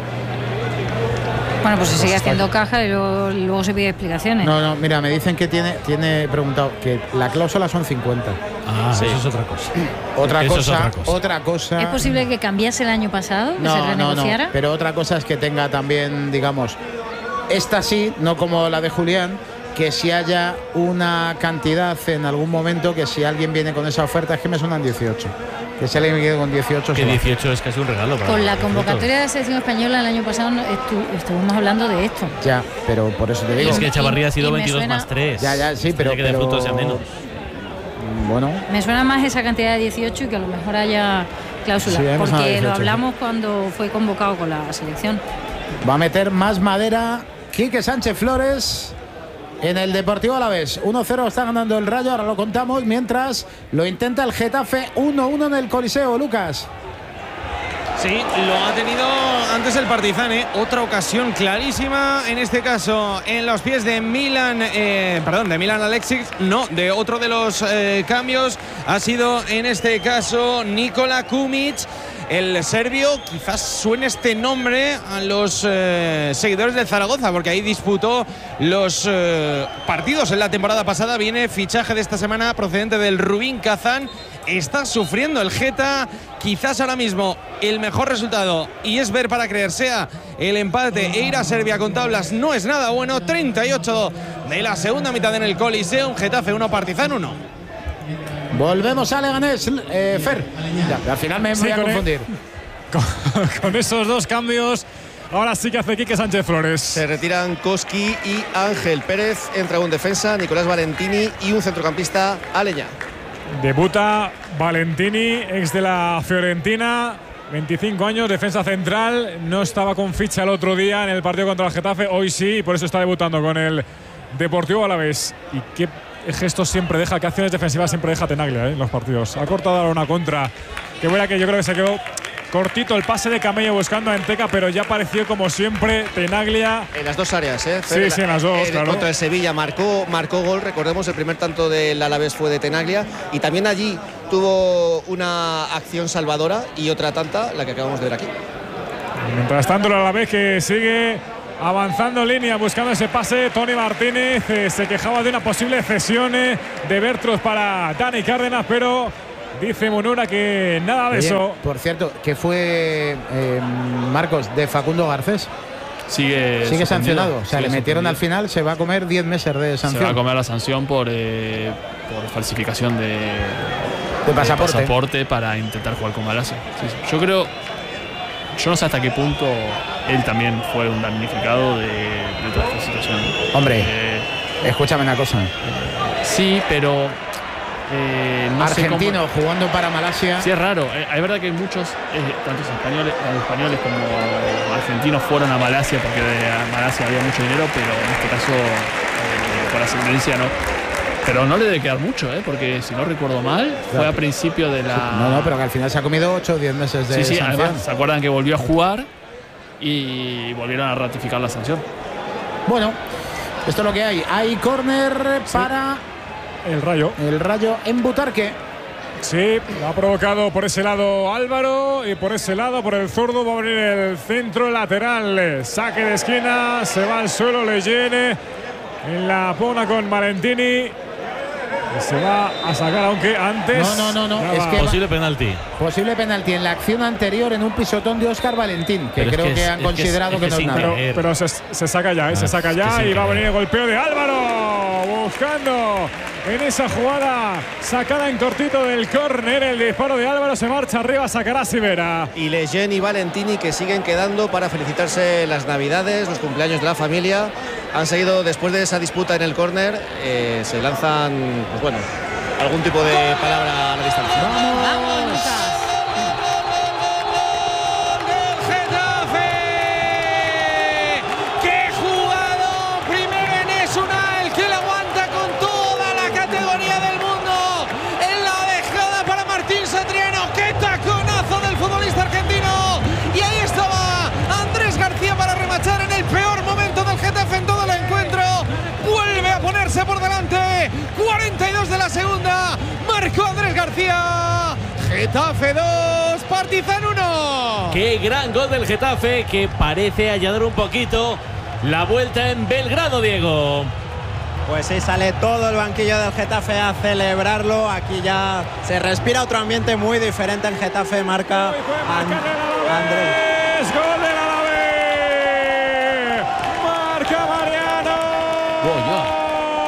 Bueno, pues se sigue haciendo caja y luego, luego se pide explicaciones. No, no, mira, me dicen que tiene, tiene preguntado que la cláusula son cincuenta. Ah, sí. Eso es otra cosa. Otra eso cosa, es otra cosa. Otra cosa. ¿Es posible que cambiase el año pasado? Que no, se renegociara. No, no, pero otra cosa es que tenga también, digamos, esta sí, no como la de Julián, que si haya una cantidad en algún momento, que si alguien viene con esa oferta, es que me suenan dieciocho. Que si alguien me quede con dieciocho. Que dieciocho es casi un regalo. Para con la convocatoria de la selección española el año pasado estu estuvimos hablando de esto. Ya, pero por eso te digo. Y es que Chavarría ha sido veintidós suena, más tres. Ya, ya, sí, pero. Que pero... de Frutos sea menos. Bueno. Me suena más esa cantidad de dieciocho y que a lo mejor haya cláusula. Sí, porque dieciocho, lo hablamos sí. cuando fue convocado con la selección. Va a meter más madera Quique Sánchez Flores en el Deportivo Alavés. uno cero está ganando el Rayo, ahora lo contamos, mientras lo intenta el Getafe. uno uno en el Coliseo, Lucas. Sí, lo ha tenido antes el Partizan, ¿eh? Otra ocasión clarísima, en este caso en los pies de Milan, eh, perdón, de Milan Alexic, no, de otro de los eh, cambios, ha sido en este caso Nikola Kumic. El serbio, quizás suene este nombre a los eh, seguidores del Zaragoza, porque ahí disputó los eh, partidos en la temporada pasada. Viene fichaje de esta semana procedente del Rubin Kazán. Está sufriendo el Geta. Quizás ahora mismo el mejor resultado, y es ver para creer, sea el empate e ir a Serbia con tablas. No es nada bueno. treinta y ocho de la segunda mitad en el Coliseum. Getafe uno, Partizan uno. Volvemos a Leganés, eh, Fer. Ya, al final me, me sí, voy a confundir. El, con, con esos dos cambios Ahora sí que hace Quique Sánchez Flores. Se retiran Koski y Ángel Pérez. Entra un defensa, Nicolás Valentini, y un centrocampista, Aleñá. Debuta Valentini, ex de la Fiorentina, veinticinco años, defensa central. No estaba con ficha el otro día en el partido contra el Getafe, hoy sí, y por eso está debutando con el Deportivo Alavés. Y qué gestos siempre deja, qué acciones defensivas siempre deja Tenaglia ¿eh? en los partidos. Ha cortado ahora una contra, que buena, que yo creo que se quedó cortito el pase de Camello buscando a Enteca, pero ya apareció como siempre Tenaglia. En las dos áreas, ¿eh? Sí, la, sí, en las dos, en, claro. Contra el Sevilla marcó, marcó gol, recordemos, el primer tanto del Alavés fue de Tenaglia, y también allí tuvo una acción salvadora y otra tanta, la que acabamos de ver aquí. Mientras tanto, el Alavés que sigue avanzando en línea, buscando ese pase. Tony Martínez eh, se quejaba de una posible cesión eh, de Bertrus para Dani Cárdenas, pero dice Munura que nada de Bien, eso. Por cierto, que fue eh, Marcos de Facundo Garcés. Sigue, Sigue sancionado. O sea, sigue le metieron suspendido. al final, se va a comer diez meses de sanción. Se va a comer la sanción por, eh, por falsificación de, de pasaporte. de pasaporte para intentar jugar con Malasia. Sí, sí. Yo creo, yo no sé hasta qué punto él también fue un damnificado de, de toda esta situación. Hombre, eh, escúchame una cosa. Sí, pero eh, no argentino sé cómo, jugando para Malasia. Sí, es raro. Eh, es verdad que muchos, eh, tantos españoles, tanto españoles como argentinos, fueron a Malasia porque de Malasia había mucho dinero, pero en este caso, eh, por ascendencia, no. Pero no le debe quedar mucho, ¿eh? Porque si no recuerdo mal, fue a principio de la. No, no, pero que al final se ha comido ocho o diez meses de sí, sí, sanción. además, ¿se acuerdan que volvió a jugar y volvieron a ratificar la sanción? Bueno, esto es lo que hay. Hay córner sí. para el Rayo. El Rayo en Butarque. Sí, lo ha provocado por ese lado Álvaro y por ese lado, por el zurdo, va a venir el centro lateral. Saque de esquina, se va al suelo Leyen en la pona con Valentini. Y se va a sacar, aunque antes. No, no, no, no. Es que posible penalti. Posible penalti en la acción anterior en un pisotón de Óscar Valentín, que pero creo es que, que es, han es considerado que, es, que, es no es que nada. Pero, pero se, se saca ya, ¿eh? se saca ya y va a venir el golpeo de Álvaro. Buscando en esa jugada sacada en cortito del córner. El disparo de Álvaro se marcha arriba, sacará Sivera. Y Leyen y Valentini que siguen quedando para felicitarse las navidades, los cumpleaños de la familia. Han seguido después de esa disputa en el córner. Eh, se lanzan, pues bueno, algún tipo de palabra a la distancia. ¡Vamos! ¡Vamos! Por delante, cuarenta y dos de la segunda, marcó Andrés García. Getafe dos, Partizan uno. Qué gran gol del Getafe, que parece allanar un poquito la vuelta en Belgrado, Diego. Pues sí, sale todo el banquillo del Getafe a celebrarlo. Aquí ya se respira otro ambiente muy diferente. El Getafe marca And Andrés. Gol del Alavés. Marca Mariano. Oh, yo.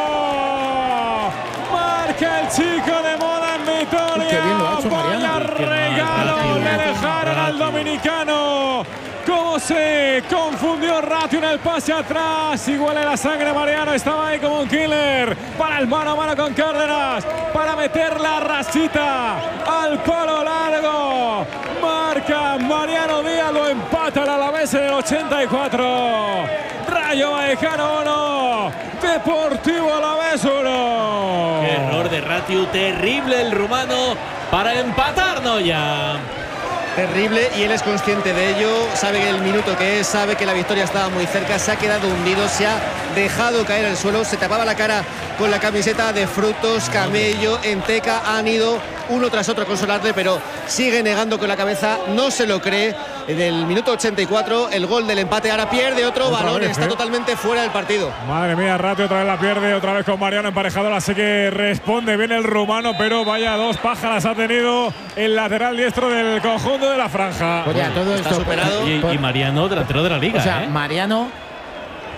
El chico de moda en Vitoria. Qué bien lo ha hecho Mariano. Vaya regalo le dejaron al dominicano. Cómo se confundió Ratio en el pase atrás. Y huele la sangre Mariano. Estaba ahí como un killer. Para el mano a mano con Cárdenas. Para meter la rasita al palo largo. Marca Mariano Díaz. Lo empata el Alavés en el ochenta y cuatro. Rayo Vallecano uno. Deportivo Alavés uno. Qué error de Ratiu, terrible el rumano para empatarnos ya. Terrible, y él es consciente de ello, sabe el minuto que es, sabe que la victoria estaba muy cerca, se ha quedado hundido, se ha dejado caer al suelo, se tapaba la cara con la camiseta de Frutos, Camello, Enteca, han ido uno tras otro a consolarle, pero sigue negando con la cabeza, no se lo cree. En el minuto ochenta y cuatro, el gol del empate, ahora pierde otro otra balón, vez, está ¿eh? totalmente fuera del partido. Madre mía, Ratio otra vez la pierde, otra vez con Mariano emparejador, así que responde bien el rumano, pero vaya dos pájaras ha tenido el lateral diestro del conjunto de la franja. Oye, todo está esto superado. Y, y Mariano, delantero de la liga. O sea, ¿eh? Mariano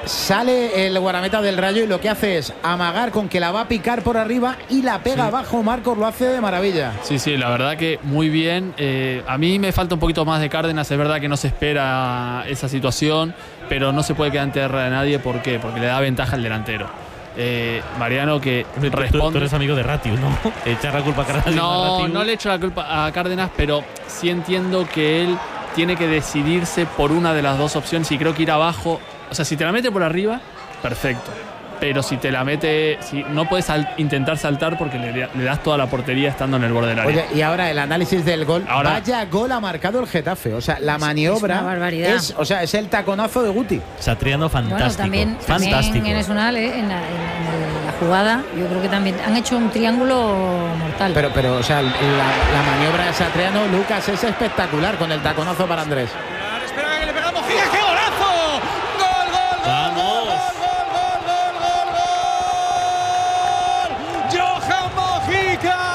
sale el guardameta del Rayo y lo que hace es amagar con que la va a picar por arriba y la pega sí. abajo. Marcos lo hace de maravilla. Sí, sí, la verdad que muy bien. Eh, a mí me falta un poquito más de Cárdenas. Es verdad que no se espera esa situación, pero no se puede quedar en tierra de nadie. ¿Por qué? Porque le da ventaja al delantero. Eh, Mariano que tú, responde. Tú eres amigo de Ratiu, ¿no? Echar la culpa a Cárdenas. No, no le echo la culpa a Cárdenas, pero sí entiendo que él tiene que decidirse por una de las dos opciones y creo que ir abajo. O sea, si te la mete por arriba, perfecto. Pero si te la mete, si no puedes sal, intentar saltar porque le, le das toda la portería estando en el borde del área. Oye, y ahora el análisis del gol. Ahora, vaya gol ha marcado el Getafe. O sea, la maniobra es una barbaridad. Es, o sea, es el taconazo de Guti. Satriano fantástico. Bueno, también, fantástico. También en Esunal, eh, en, la, en, en la jugada, yo creo que también han hecho un triángulo mortal. Pero, pero, o sea, la, la maniobra de Satriano, Lucas, es espectacular con el taconazo para Andrés. Espera que le pegamos Mojica, ¡qué golazo! ¡Gol, gol, gol! ¡Vamos! Johan Mojica